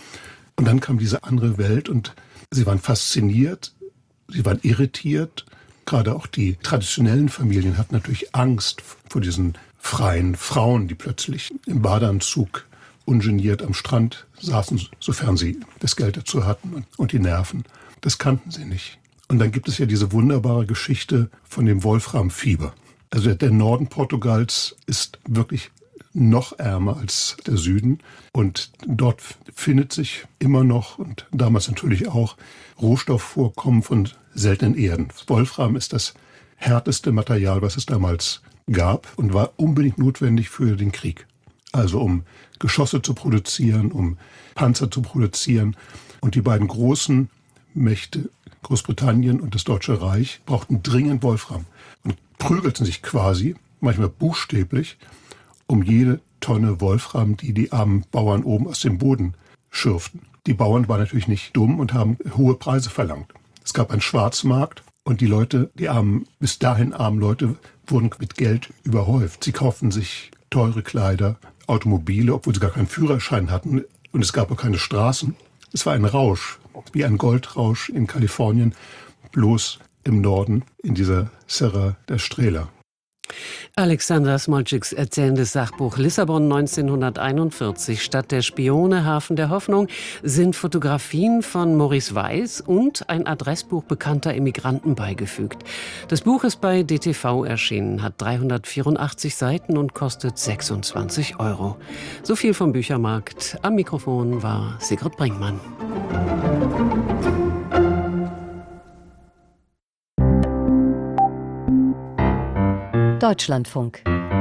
Und dann kam diese andere Welt und sie waren fasziniert, sie waren irritiert. Gerade auch die traditionellen Familien hatten natürlich Angst vor diesen freien Frauen, die plötzlich im Badeanzug ungeniert am Strand saßen, sofern sie das Geld dazu hatten und die Nerven. Das kannten sie nicht. Und dann gibt es ja diese wunderbare Geschichte von dem Wolframfieber. Also der Norden Portugals ist wirklich noch ärmer als der Süden. Und dort findet sich immer noch, und damals natürlich auch, Rohstoffvorkommen von seltenen Erden. Wolfram ist das härteste Material, was es damals gab und war unbedingt notwendig für den Krieg. Also um Geschosse zu produzieren, um Panzer zu produzieren. Und die beiden großen Mächte, Großbritannien und das Deutsche Reich, brauchten dringend Wolfram und prügelten sich quasi, manchmal buchstäblich, um jede Tonne Wolfram, die die armen Bauern oben aus dem Boden schürften. Die Bauern waren natürlich nicht dumm und haben hohe Preise verlangt. Es gab einen Schwarzmarkt und die Leute, die armen, bis dahin armen Leute, wurden mit Geld überhäuft. Sie kauften sich teure Kleider, Automobile, obwohl sie gar keinen Führerschein hatten und es gab auch keine Straßen. Es war ein Rausch, wie ein Goldrausch in Kalifornien, bloß im Norden in dieser Serra da Estrela. Alexander Smoljiks erzählendes Sachbuch Lissabon neunzehnhunderteinundvierzig, Stadt der Spione, Hafen der Hoffnung, sind Fotografien von Maurice Weiß und ein Adressbuch bekannter Immigranten beigefügt. Das Buch ist bei D T V erschienen, hat dreihundertvierundachtzig Seiten und kostet sechsundzwanzig Euro. So viel vom Büchermarkt. Am Mikrofon war Sigrid Brinkmann. Deutschlandfunk.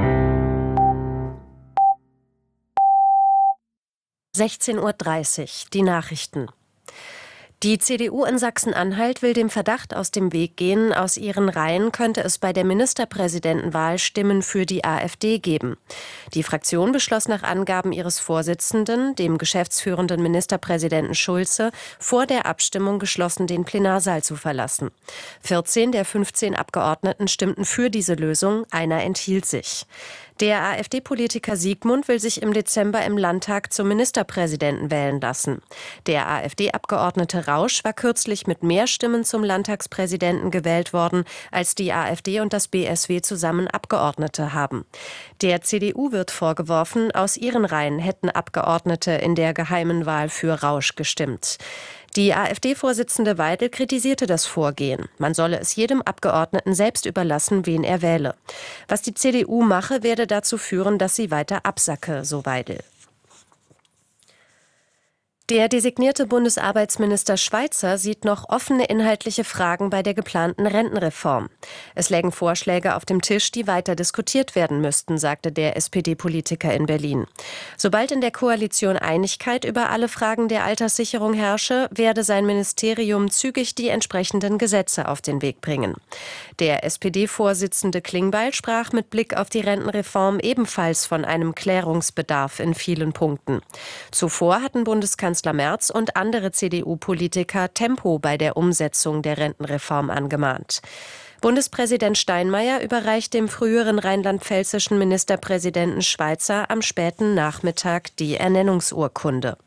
sechzehn Uhr dreißig, die Nachrichten. Die C D U in Sachsen-Anhalt will dem Verdacht aus dem Weg gehen, aus ihren Reihen könnte es bei der Ministerpräsidentenwahl Stimmen für die AfD geben. Die Fraktion beschloss nach Angaben ihres Vorsitzenden, dem geschäftsführenden Ministerpräsidenten Schulze, vor der Abstimmung geschlossen den Plenarsaal zu verlassen. vierzehn der fünfzehn Abgeordneten stimmten für diese Lösung, einer enthielt sich. Der AfD-Politiker Siegmund will sich im Dezember im Landtag zum Ministerpräsidenten wählen lassen. Der AfD-Abgeordnete Rausch war kürzlich mit mehr Stimmen zum Landtagspräsidenten gewählt worden, als die AfD und das B S W zusammen Abgeordnete haben. Der C D U wird vorgeworfen, aus ihren Reihen hätten Abgeordnete in der geheimen Wahl für Rausch gestimmt. Die AfD-Vorsitzende Weidel kritisierte das Vorgehen. Man solle es jedem Abgeordneten selbst überlassen, wen er wähle. Was die C D U mache, werde dazu führen, dass sie weiter absacke, so Weidel. Der designierte Bundesarbeitsminister Schweizer sieht noch offene inhaltliche Fragen bei der geplanten Rentenreform. Es lägen Vorschläge auf dem Tisch, die weiter diskutiert werden müssten, sagte der S P D-Politiker in Berlin. Sobald in der Koalition Einigkeit über alle Fragen der Alterssicherung herrsche, werde sein Ministerium zügig die entsprechenden Gesetze auf den Weg bringen. Der S P D-Vorsitzende Klingbeil sprach mit Blick auf die Rentenreform ebenfalls von einem Klärungsbedarf in vielen Punkten. Zuvor hatten Bundeskanzler Kanzler Merz und andere C D U-Politiker Tempo bei der Umsetzung der Rentenreform angemahnt. Bundespräsident Steinmeier überreicht dem früheren rheinland-pfälzischen Ministerpräsidenten Schweizer am späten Nachmittag die Ernennungsurkunde.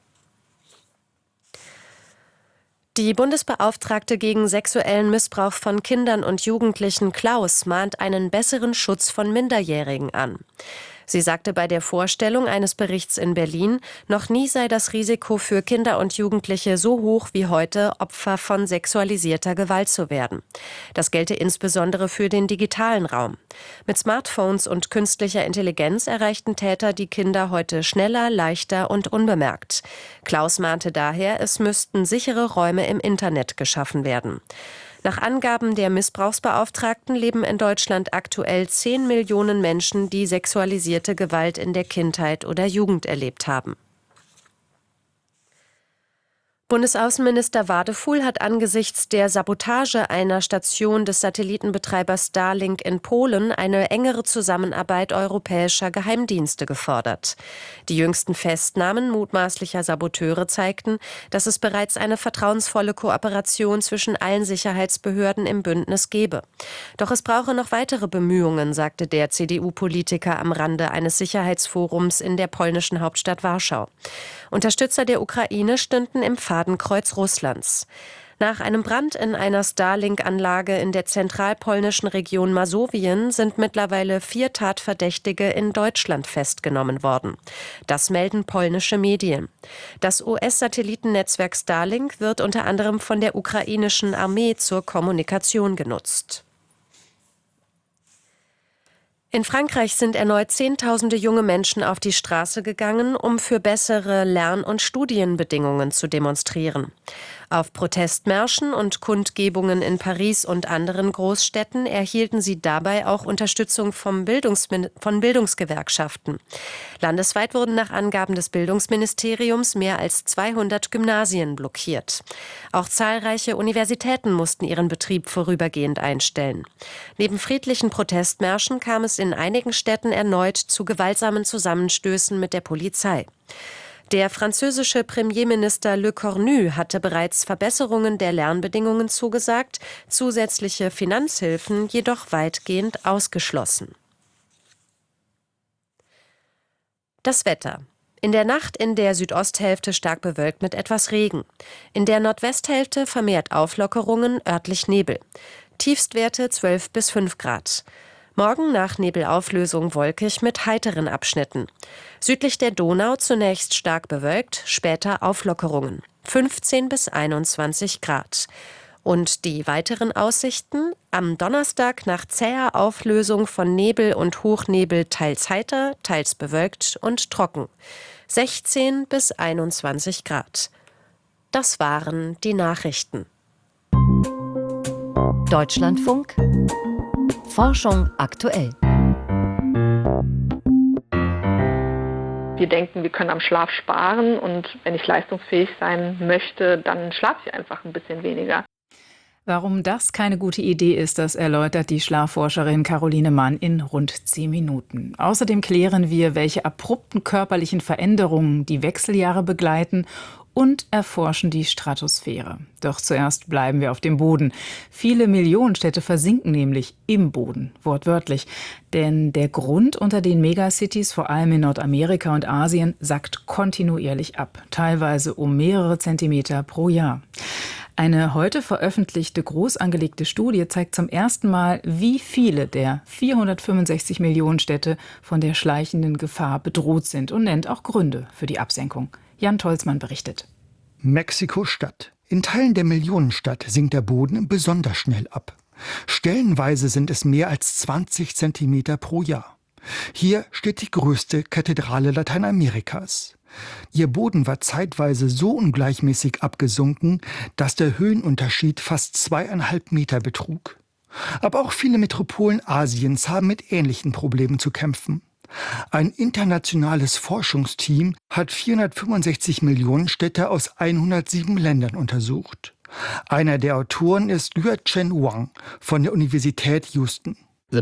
Die Bundesbeauftragte gegen sexuellen Missbrauch von Kindern und Jugendlichen Klaus mahnt einen besseren Schutz von Minderjährigen an. Sie sagte bei der Vorstellung eines Berichts in Berlin, noch nie sei das Risiko für Kinder und Jugendliche so hoch wie heute, Opfer von sexualisierter Gewalt zu werden. Das gelte insbesondere für den digitalen Raum. Mit Smartphones und künstlicher Intelligenz erreichten Täter die Kinder heute schneller, leichter und unbemerkt. Klaus mahnte daher, es müssten sichere Räume im Internet geschaffen werden. Nach Angaben der Missbrauchsbeauftragten leben in Deutschland aktuell zehn Millionen Menschen, die sexualisierte Gewalt in der Kindheit oder Jugend erlebt haben. Bundesaußenminister Wadefuhl hat angesichts der Sabotage einer Station des Satellitenbetreibers Starlink in Polen eine engere Zusammenarbeit europäischer Geheimdienste gefordert. Die jüngsten Festnahmen mutmaßlicher Saboteure zeigten, dass es bereits eine vertrauensvolle Kooperation zwischen allen Sicherheitsbehörden im Bündnis gebe. Doch es brauche noch weitere Bemühungen, sagte der C D U-Politiker am Rande eines Sicherheitsforums in der polnischen Hauptstadt Warschau. Unterstützer der Ukraine stünden im Fadenkreuz Russlands. Nach einem Brand in einer Starlink-Anlage in der zentralpolnischen Region Masowien sind mittlerweile vier Tatverdächtige in Deutschland festgenommen worden. Das melden polnische Medien. Das U S-Satellitennetzwerk Starlink wird unter anderem von der ukrainischen Armee zur Kommunikation genutzt. In Frankreich sind erneut Zehntausende junge Menschen auf die Straße gegangen, um für bessere Lern- und Studienbedingungen zu demonstrieren. Auf Protestmärschen und Kundgebungen in Paris und anderen Großstädten erhielten sie dabei auch Unterstützung vom Bildungsmin- von Bildungsgewerkschaften. Landesweit wurden nach Angaben des Bildungsministeriums mehr als zweihundert Gymnasien blockiert. Auch zahlreiche Universitäten mussten ihren Betrieb vorübergehend einstellen. Neben friedlichen Protestmärschen kam es in einigen Städten erneut zu gewaltsamen Zusammenstößen mit der Polizei. Der französische Premierminister Le Cornu hatte bereits Verbesserungen der Lernbedingungen zugesagt, zusätzliche Finanzhilfen jedoch weitgehend ausgeschlossen. Das Wetter. In der Nacht in der Südosthälfte stark bewölkt mit etwas Regen. In der Nordwesthälfte vermehrt Auflockerungen, örtlich Nebel. Tiefstwerte zwölf bis fünf Grad. Morgen nach Nebelauflösung wolkig mit heiteren Abschnitten. Südlich der Donau zunächst stark bewölkt, später Auflockerungen. fünfzehn bis einundzwanzig Grad. Und die weiteren Aussichten? Am Donnerstag nach zäher Auflösung von Nebel und Hochnebel teils heiter, teils bewölkt und trocken. sechzehn bis einundzwanzig Grad. Das waren die Nachrichten. Deutschlandfunk Forschung aktuell. Wir denken, wir können am Schlaf sparen und wenn ich leistungsfähig sein möchte, dann schlafe ich einfach ein bisschen weniger. Warum das keine gute Idee ist, das erläutert die Schlafforscherin Caroline Mann in rund zehn Minuten. Außerdem klären wir, welche abrupten körperlichen Veränderungen die Wechseljahre begleiten und erforschen die Stratosphäre. Doch zuerst bleiben wir auf dem Boden. Viele Millionenstädte versinken nämlich im Boden, wortwörtlich. Denn der Grund unter den Megacities, vor allem in Nordamerika und Asien, sackt kontinuierlich ab, teilweise um mehrere Zentimeter pro Jahr. Eine heute veröffentlichte groß angelegte Studie zeigt zum ersten Mal, wie viele der vierhundertfünfundsechzig Millionen Städte von der schleichenden Gefahr bedroht sind und nennt auch Gründe für die Absenkung. Jan Tolzmann berichtet. Mexiko-Stadt. In Teilen der Millionenstadt sinkt der Boden besonders schnell ab. Stellenweise sind es mehr als zwanzig Zentimeter pro Jahr. Hier steht die größte Kathedrale Lateinamerikas. Ihr Boden war zeitweise so ungleichmäßig abgesunken, dass der Höhenunterschied fast zweieinhalb Meter betrug. Aber auch viele Metropolen Asiens haben mit ähnlichen Problemen zu kämpfen. Ein internationales Forschungsteam hat vierhundertfünfundsechzig Millionen Städte aus hundertsieben Ländern untersucht. Einer der Autoren ist Yuan-Chen Wang von der Universität Houston. Das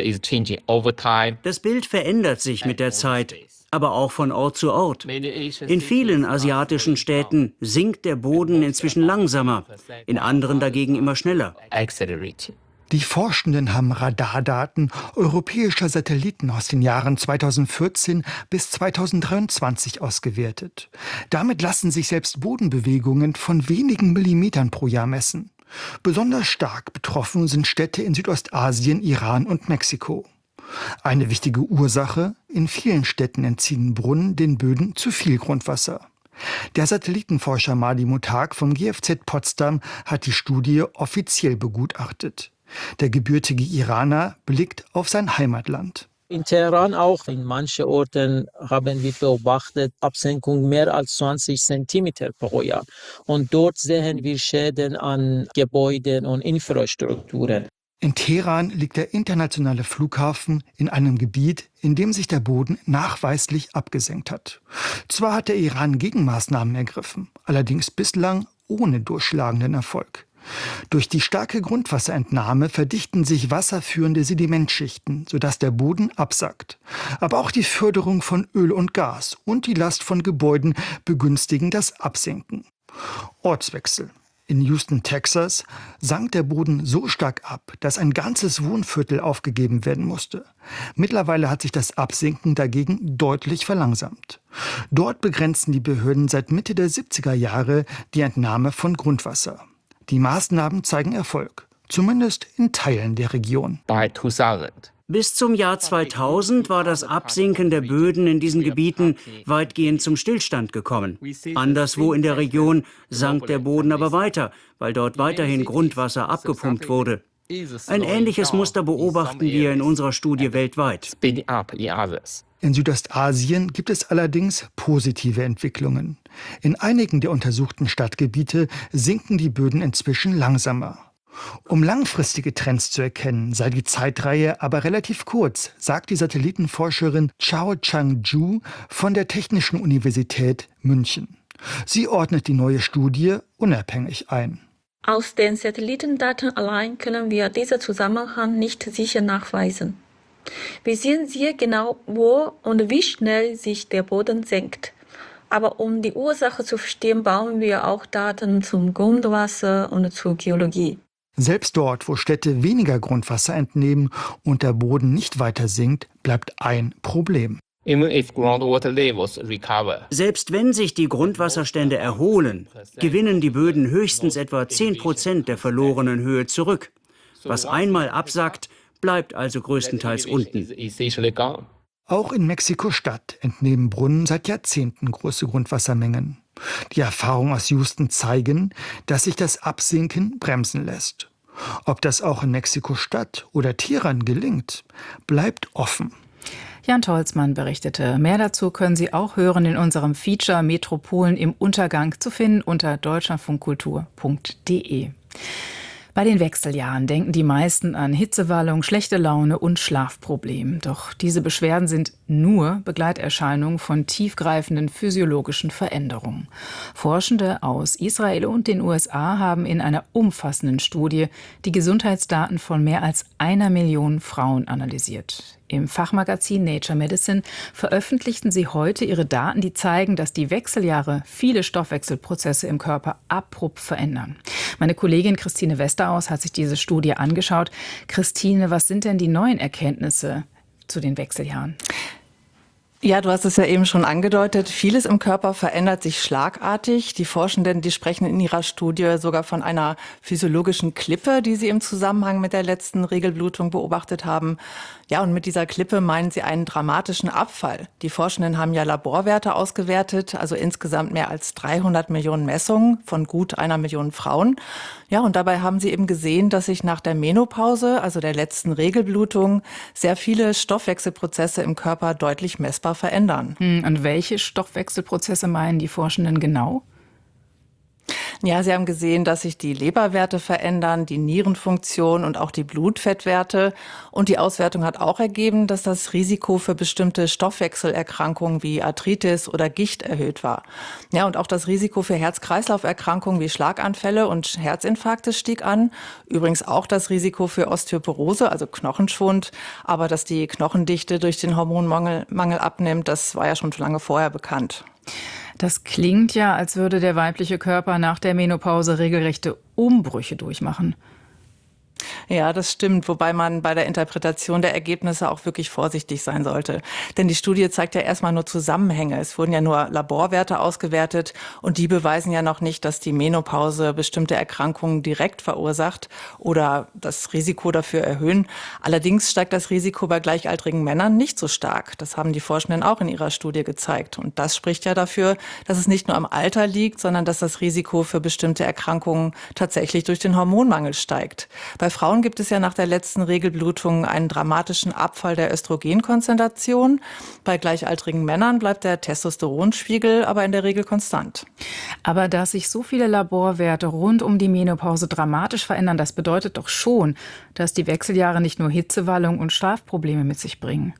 Bild verändert sich mit der Zeit, aber auch von Ort zu Ort. In vielen asiatischen Städten sinkt der Boden inzwischen langsamer, in anderen dagegen immer schneller. Die Forschenden haben Radardaten europäischer Satelliten aus den Jahren zweitausendvierzehn bis zweitausenddreiundzwanzig ausgewertet. Damit lassen sich selbst Bodenbewegungen von wenigen Millimetern pro Jahr messen. Besonders stark betroffen sind Städte in Südostasien, Iran und Mexiko. Eine wichtige Ursache: in vielen Städten entziehen Brunnen den Böden zu viel Grundwasser. Der Satellitenforscher Mahdi Mutag vom G F Z Potsdam hat die Studie offiziell begutachtet. Der gebürtige Iraner blickt auf sein Heimatland. In Teheran auch, in manchen Orten haben wir beobachtet Absenkung mehr als zwanzig Zentimeter pro Jahr. Und dort sehen wir Schäden an Gebäuden und Infrastrukturen. In Teheran liegt der internationale Flughafen in einem Gebiet, in dem sich der Boden nachweislich abgesenkt hat. Zwar hat der Iran Gegenmaßnahmen ergriffen, allerdings bislang ohne durchschlagenden Erfolg. Durch die starke Grundwasserentnahme verdichten sich wasserführende Sedimentschichten, sodass der Boden absackt. Aber auch die Förderung von Öl und Gas und die Last von Gebäuden begünstigen das Absinken. Ortswechsel. In Houston, Texas, sank der Boden so stark ab, dass ein ganzes Wohnviertel aufgegeben werden musste. Mittlerweile hat sich das Absinken dagegen deutlich verlangsamt. Dort begrenzen die Behörden seit Mitte der siebziger Jahre die Entnahme von Grundwasser. Die Maßnahmen zeigen Erfolg, zumindest in Teilen der Region. Bis zum Jahr zweitausend war das Absinken der Böden in diesen Gebieten weitgehend zum Stillstand gekommen. Anderswo in der Region sank der Boden aber weiter, weil dort weiterhin Grundwasser abgepumpt wurde. Ein ähnliches Muster beobachten wir in unserer Studie weltweit. In Südostasien gibt es allerdings positive Entwicklungen. In einigen der untersuchten Stadtgebiete sinken die Böden inzwischen langsamer. Um langfristige Trends zu erkennen, sei die Zeitreihe aber relativ kurz, sagt die Satellitenforscherin Chao Chang-ju von der Technischen Universität München. Sie ordnet die neue Studie unabhängig ein. Aus den Satellitendaten allein können wir diesen Zusammenhang nicht sicher nachweisen. Wir sehen sehr genau, wo und wie schnell sich der Boden senkt. Aber um die Ursache zu verstehen, brauchen wir auch Daten zum Grundwasser und zur Geologie. Selbst dort, wo Städte weniger Grundwasser entnehmen und der Boden nicht weiter sinkt, bleibt ein Problem. Selbst wenn sich die Grundwasserstände erholen, gewinnen die Böden höchstens etwa zehn Prozent der verlorenen Höhe zurück. Was einmal absackt, bleibt also größtenteils unten. Auch in Mexiko-Stadt entnehmen Brunnen seit Jahrzehnten große Grundwassermengen. Die Erfahrungen aus Houston zeigen, dass sich das Absinken bremsen lässt. Ob das auch in Mexiko-Stadt oder Teheran gelingt, bleibt offen. Jan Tolzmann berichtete. Mehr dazu können Sie auch hören in unserem Feature Metropolen im Untergang, zu finden unter deutschlandfunkkultur punkt de. Bei den Wechseljahren denken die meisten an Hitzewallung, schlechte Laune und Schlafproblem. Doch diese Beschwerden sind nur Begleiterscheinungen von tiefgreifenden physiologischen Veränderungen. Forschende aus Israel und den U S A haben in einer umfassenden Studie die Gesundheitsdaten von mehr als einer Million Frauen analysiert. Im Fachmagazin Nature Medicine veröffentlichten sie heute ihre Daten, die zeigen, dass die Wechseljahre viele Stoffwechselprozesse im Körper abrupt verändern. Meine Kollegin Christine Westeraus hat sich diese Studie angeschaut. Christine, was sind denn die neuen Erkenntnisse zu den Wechseljahren? Ja, du hast es ja eben schon angedeutet. Vieles im Körper verändert sich schlagartig. Die Forschenden, die sprechen in ihrer Studie sogar von einer physiologischen Klippe, die sie im Zusammenhang mit der letzten Regelblutung beobachtet haben. Ja, und mit dieser Klippe meinen sie einen dramatischen Abfall. Die Forschenden haben ja Laborwerte ausgewertet, also insgesamt mehr als dreihundert Millionen Messungen von gut einer Million Frauen. Ja, und dabei haben sie eben gesehen, dass sich nach der Menopause, also der letzten Regelblutung, sehr viele Stoffwechselprozesse im Körper deutlich messbar verändern. Und welche Stoffwechselprozesse meinen die Forschenden genau? Ja, sie haben gesehen, dass sich die Leberwerte verändern, die Nierenfunktion und auch die Blutfettwerte. Und die Auswertung hat auch ergeben, dass das Risiko für bestimmte Stoffwechselerkrankungen wie Arthritis oder Gicht erhöht war. Ja, und auch das Risiko für Herz-Kreislauf-Erkrankungen wie Schlaganfälle und Herzinfarkte stieg an. Übrigens auch das Risiko für Osteoporose, also Knochenschwund. Aber dass die Knochendichte durch den Hormonmangel Mangel abnimmt, das war ja schon lange vorher bekannt. Das klingt ja, als würde der weibliche Körper nach der Menopause regelrechte Umbrüche durchmachen. Ja, das stimmt, wobei man bei der Interpretation der Ergebnisse auch wirklich vorsichtig sein sollte. Denn die Studie zeigt ja erstmal nur Zusammenhänge. Es wurden ja nur Laborwerte ausgewertet und die beweisen ja noch nicht, dass die Menopause bestimmte Erkrankungen direkt verursacht oder das Risiko dafür erhöhen. Allerdings steigt das Risiko bei gleichaltrigen Männern nicht so stark. Das haben die Forschenden auch in ihrer Studie gezeigt. Und das spricht ja dafür, dass es nicht nur am Alter liegt, sondern dass das Risiko für bestimmte Erkrankungen tatsächlich durch den Hormonmangel steigt. Bei Frauen gibt es ja nach der letzten Regelblutung einen dramatischen Abfall der Östrogenkonzentration. Bei gleichaltrigen Männern bleibt der Testosteronspiegel aber in der Regel konstant. Aber dass sich so viele Laborwerte rund um die Menopause dramatisch verändern, das bedeutet doch schon, dass die Wechseljahre nicht nur Hitzewallung und Schlafprobleme mit sich bringen.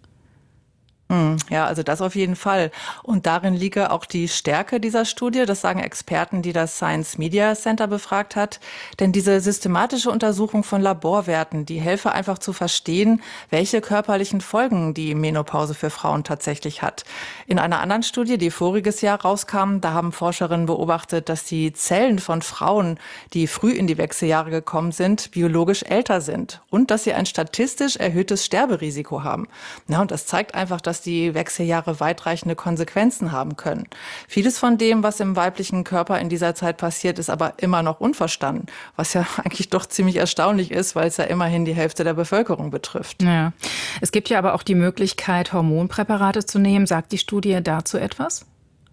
Ja, also das auf jeden Fall. Und darin liege auch die Stärke dieser Studie. Das sagen Experten, die das Science Media Center befragt hat. Denn diese systematische Untersuchung von Laborwerten, die helfe einfach zu verstehen, welche körperlichen Folgen die Menopause für Frauen tatsächlich hat. In einer anderen Studie, die voriges Jahr rauskam, da haben Forscherinnen beobachtet, dass die Zellen von Frauen, die früh in die Wechseljahre gekommen sind, biologisch älter sind und dass sie ein statistisch erhöhtes Sterberisiko haben. Ja, und das zeigt einfach, dass die Wechseljahre weitreichende Konsequenzen haben können. Vieles von dem, was im weiblichen Körper in dieser Zeit passiert, ist aber immer noch unverstanden, was ja eigentlich doch ziemlich erstaunlich ist, weil es ja immerhin die Hälfte der Bevölkerung betrifft. Ja. Es gibt ja aber auch die Möglichkeit, Hormonpräparate zu nehmen. Sagt die Studie dazu etwas?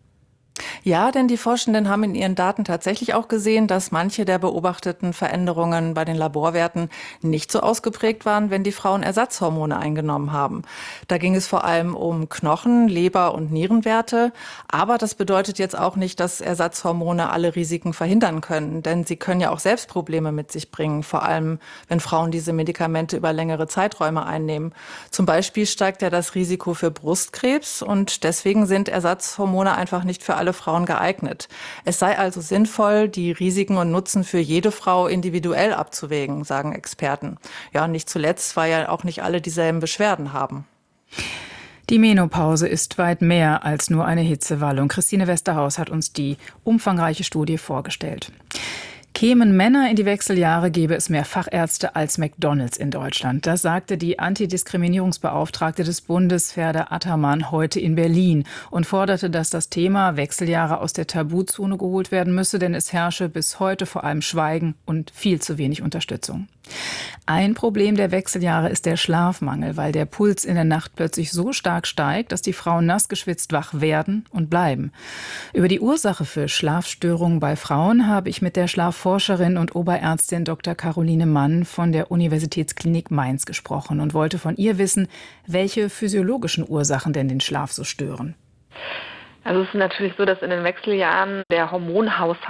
Ja, denn die Forschenden haben in ihren Daten tatsächlich auch gesehen, dass manche der beobachteten Veränderungen bei den Laborwerten nicht so ausgeprägt waren, wenn die Frauen Ersatzhormone eingenommen haben. Da ging es vor allem um Knochen-, Leber- und Nierenwerte. Aber das bedeutet jetzt auch nicht, dass Ersatzhormone alle Risiken verhindern können. Denn sie können ja auch selbst Probleme mit sich bringen, vor allem wenn Frauen diese Medikamente über längere Zeiträume einnehmen. Zum Beispiel steigt ja das Risiko für Brustkrebs und deswegen sind Ersatzhormone einfach nicht für alle Frauen geeignet. Es sei also sinnvoll, die Risiken und Nutzen für jede Frau individuell abzuwägen, sagen Experten. Ja, und nicht zuletzt, weil ja auch nicht alle dieselben Beschwerden haben. Die Menopause ist weit mehr als nur eine Hitzewallung. Christine Westerhaus hat uns die umfangreiche Studie vorgestellt. Kämen Männer in die Wechseljahre, gäbe es mehr Fachärzte als McDonald's in Deutschland. Das sagte die Antidiskriminierungsbeauftragte des Bundes, Ferda Attermann, heute in Berlin und forderte, dass das Thema Wechseljahre aus der Tabuzone geholt werden müsse, denn es herrsche bis heute vor allem Schweigen und viel zu wenig Unterstützung. Ein Problem der Wechseljahre ist der Schlafmangel, weil der Puls in der Nacht plötzlich so stark steigt, dass die Frauen nass geschwitzt wach werden und bleiben. Über die Ursache für Schlafstörungen bei Frauen habe ich mit der Schlafforscherin und Oberärztin Doktor Caroline Mann von der Universitätsklinik Mainz gesprochen und wollte von ihr wissen, welche physiologischen Ursachen denn den Schlaf so stören. Also es ist natürlich so, dass in den Wechseljahren der Hormonhaushalt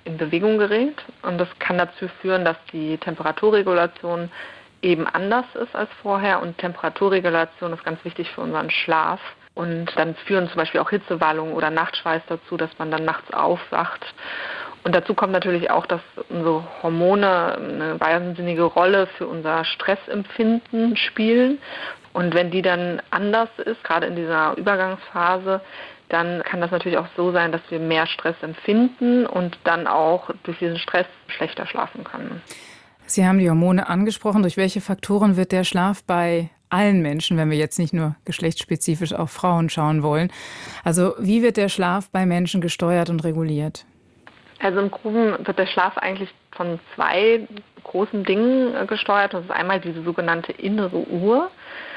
in Bewegung gerät. Und das kann dazu führen, dass die Temperaturregulation eben anders ist als vorher. Und Temperaturregulation ist ganz wichtig für unseren Schlaf. Und dann führen zum Beispiel auch Hitzewallungen oder Nachtschweiß dazu, dass man dann nachts aufwacht. Und dazu kommt natürlich auch, dass unsere Hormone eine wahnsinnige Rolle für unser Stressempfinden spielen. Und wenn die dann anders ist, gerade in dieser Übergangsphase, dann kann das natürlich auch so sein, dass wir mehr Stress empfinden und dann auch durch diesen Stress schlechter schlafen können. Sie haben die Hormone angesprochen. Durch welche Faktoren wird der Schlaf bei allen Menschen, wenn wir jetzt nicht nur geschlechtsspezifisch auf Frauen schauen wollen? Also wie wird der Schlaf bei Menschen gesteuert und reguliert? Also im Groben wird der Schlaf eigentlich von zwei großen Dingen gesteuert. Das ist einmal diese sogenannte innere Uhr.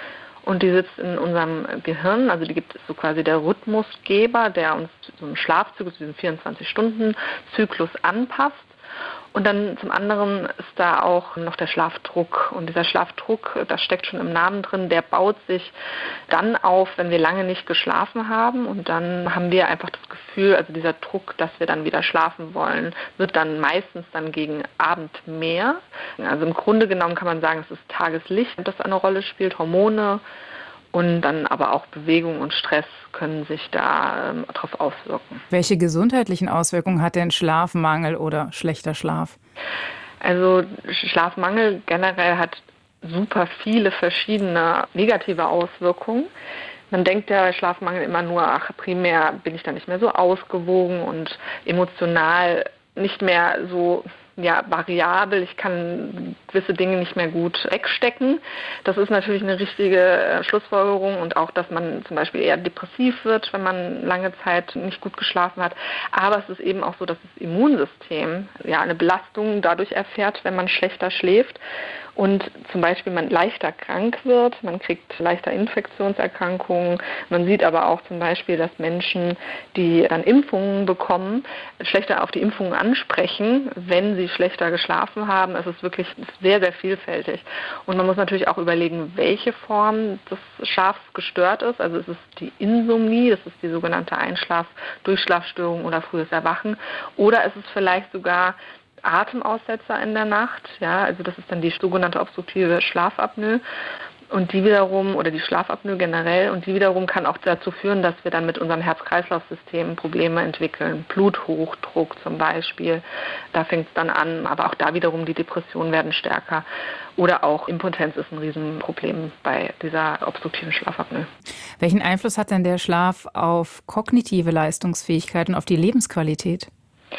Und die sitzt in unserem Gehirn, also die gibt es so quasi der Rhythmusgeber, der uns so einen Schlafzyklus, diesen vierundzwanzig-Stunden-Zyklus anpasst. Und dann zum anderen ist da auch noch der Schlafdruck. Und dieser Schlafdruck, das steckt schon im Namen drin, der baut sich dann auf, wenn wir lange nicht geschlafen haben. Und dann haben wir einfach das Gefühl, also dieser Druck, dass wir dann wieder schlafen wollen, wird dann meistens dann gegen Abend mehr. Also im Grunde genommen kann man sagen, es ist Tageslicht, das eine Rolle spielt, Hormone. Und dann aber auch Bewegung und Stress können sich da ähm, darauf auswirken. Welche gesundheitlichen Auswirkungen hat denn Schlafmangel oder schlechter Schlaf? Also Schlafmangel generell hat super viele verschiedene negative Auswirkungen. Man denkt ja bei Schlafmangel immer nur, ach, primär bin ich da nicht mehr so ausgewogen und emotional nicht mehr so ja, variabel, ich kann gewisse Dinge nicht mehr gut wegstecken. Das ist natürlich eine richtige äh, Schlussfolgerung und auch, dass man zum Beispiel eher depressiv wird, wenn man lange Zeit nicht gut geschlafen hat. Aber es ist eben auch so, dass das Immunsystem ja eine Belastung dadurch erfährt, wenn man schlechter schläft und zum Beispiel man leichter krank wird, man kriegt leichter Infektionserkrankungen. Man sieht aber auch zum Beispiel, dass Menschen, die dann Impfungen bekommen, schlechter auf die Impfungen ansprechen, wenn sie schlechter geschlafen haben. Es ist wirklich sehr, sehr vielfältig. Und man muss natürlich auch überlegen, welche Form des Schlafs gestört ist. Also ist es die Insomnie, das ist die sogenannte Einschlaf-Durchschlafstörung oder frühes Erwachen. Oder ist es vielleicht sogar Atemaussetzer in der Nacht, ja, also das ist dann die sogenannte obstruktive Schlafapnoe und die wiederum, oder die Schlafapnoe generell, und die wiederum kann auch dazu führen, dass wir dann mit unserem Herz-Kreislauf-System Probleme entwickeln, Bluthochdruck zum Beispiel, da fängt es dann an, aber auch da wiederum die Depressionen werden stärker oder auch Impotenz ist ein Riesenproblem bei dieser obstruktiven Schlafapnoe. Welchen Einfluss hat denn der Schlaf auf kognitive Leistungsfähigkeit und auf die Lebensqualität?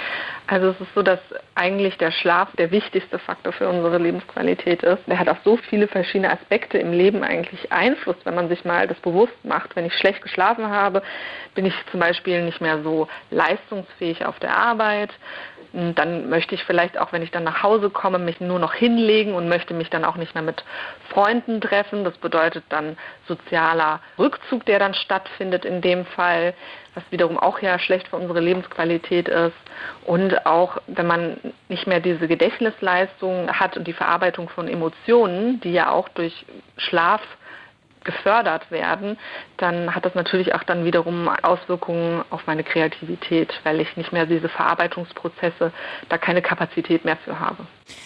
Also es ist so, dass eigentlich der Schlaf der wichtigste Faktor für unsere Lebensqualität ist. Der hat auf so viele verschiedene Aspekte im Leben eigentlich Einfluss, wenn man sich mal das bewusst macht. Wenn ich schlecht geschlafen habe, bin ich zum Beispiel nicht mehr so leistungsfähig auf der Arbeit. Und dann möchte ich vielleicht auch, wenn ich dann nach Hause komme, mich nur noch hinlegen und möchte mich dann auch nicht mehr mit Freunden treffen. Das bedeutet dann sozialer Rückzug, der dann stattfindet in dem Fall, was wiederum auch ja schlecht für unsere Lebensqualität ist. Und auch, wenn man nicht mehr diese Gedächtnisleistung hat und die Verarbeitung von Emotionen, die ja auch durch Schlaf gefördert werden, dann hat das natürlich auch dann wiederum Auswirkungen auf meine Kreativität, weil ich nicht mehr diese Verarbeitungsprozesse, da keine Kapazität mehr für habe.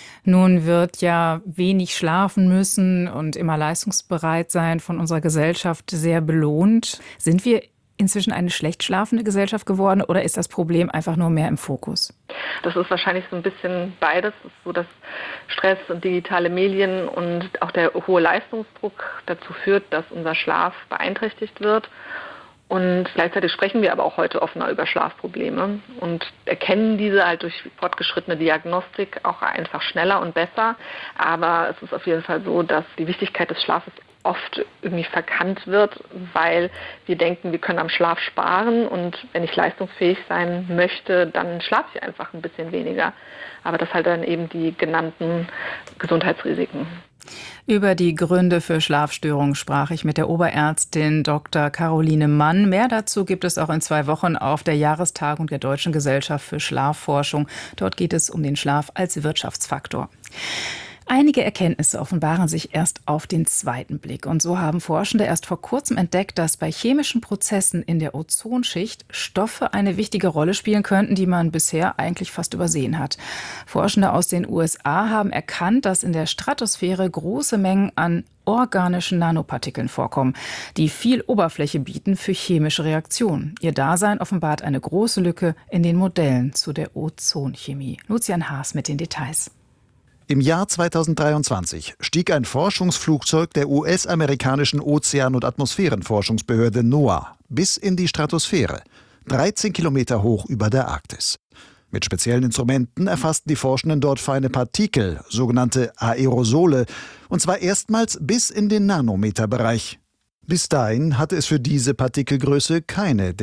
Nun wird ja wenig schlafen müssen und immer leistungsbereit sein von unserer Gesellschaft sehr belohnt. Sind wir inzwischen eine schlecht schlafende Gesellschaft geworden oder ist das Problem einfach nur mehr im Fokus? Das ist wahrscheinlich so ein bisschen beides. Es ist so, dass Stress und digitale Medien und auch der hohe Leistungsdruck dazu führt, dass unser Schlaf beeinträchtigt wird. Und gleichzeitig sprechen wir aber auch heute offener über Schlafprobleme und erkennen diese halt durch fortgeschrittene Diagnostik auch einfach schneller und besser. Aber es ist auf jeden Fall so, dass die Wichtigkeit des Schlafes oft irgendwie verkannt wird, weil wir denken, wir können am Schlaf sparen und wenn ich leistungsfähig sein möchte, dann schlafe ich einfach ein bisschen weniger. Aber das halt dann eben die genannten Gesundheitsrisiken. Über die Gründe für Schlafstörungen sprach ich mit der Oberärztin Doktor Caroline Mann. Mehr dazu gibt es auch in zwei Wochen auf der Jahrestagung der Deutschen Gesellschaft für Schlafforschung. Dort geht es um den Schlaf als Wirtschaftsfaktor. Einige Erkenntnisse offenbaren sich erst auf den zweiten Blick. Und so haben Forschende erst vor kurzem entdeckt, dass bei chemischen Prozessen in der Ozonschicht Stoffe eine wichtige Rolle spielen könnten, die man bisher eigentlich fast übersehen hat. Forschende aus den U S A haben erkannt, dass in der Stratosphäre große Mengen an organischen Nanopartikeln vorkommen, die viel Oberfläche bieten für chemische Reaktionen. Ihr Dasein offenbart eine große Lücke in den Modellen zu der Ozonchemie. Lucian Haas mit den Details. Im Jahr zweitausenddreiundzwanzig stieg ein Forschungsflugzeug der U S-amerikanischen Ozean- und Atmosphärenforschungsbehörde NOAA bis in die Stratosphäre, dreizehn Kilometer hoch über der Arktis. Mit speziellen Instrumenten erfassten die Forschenden dort feine Partikel, sogenannte Aerosole, und zwar erstmals bis in den Nanometerbereich. Bis dahin hatte es für diese Partikelgröße keine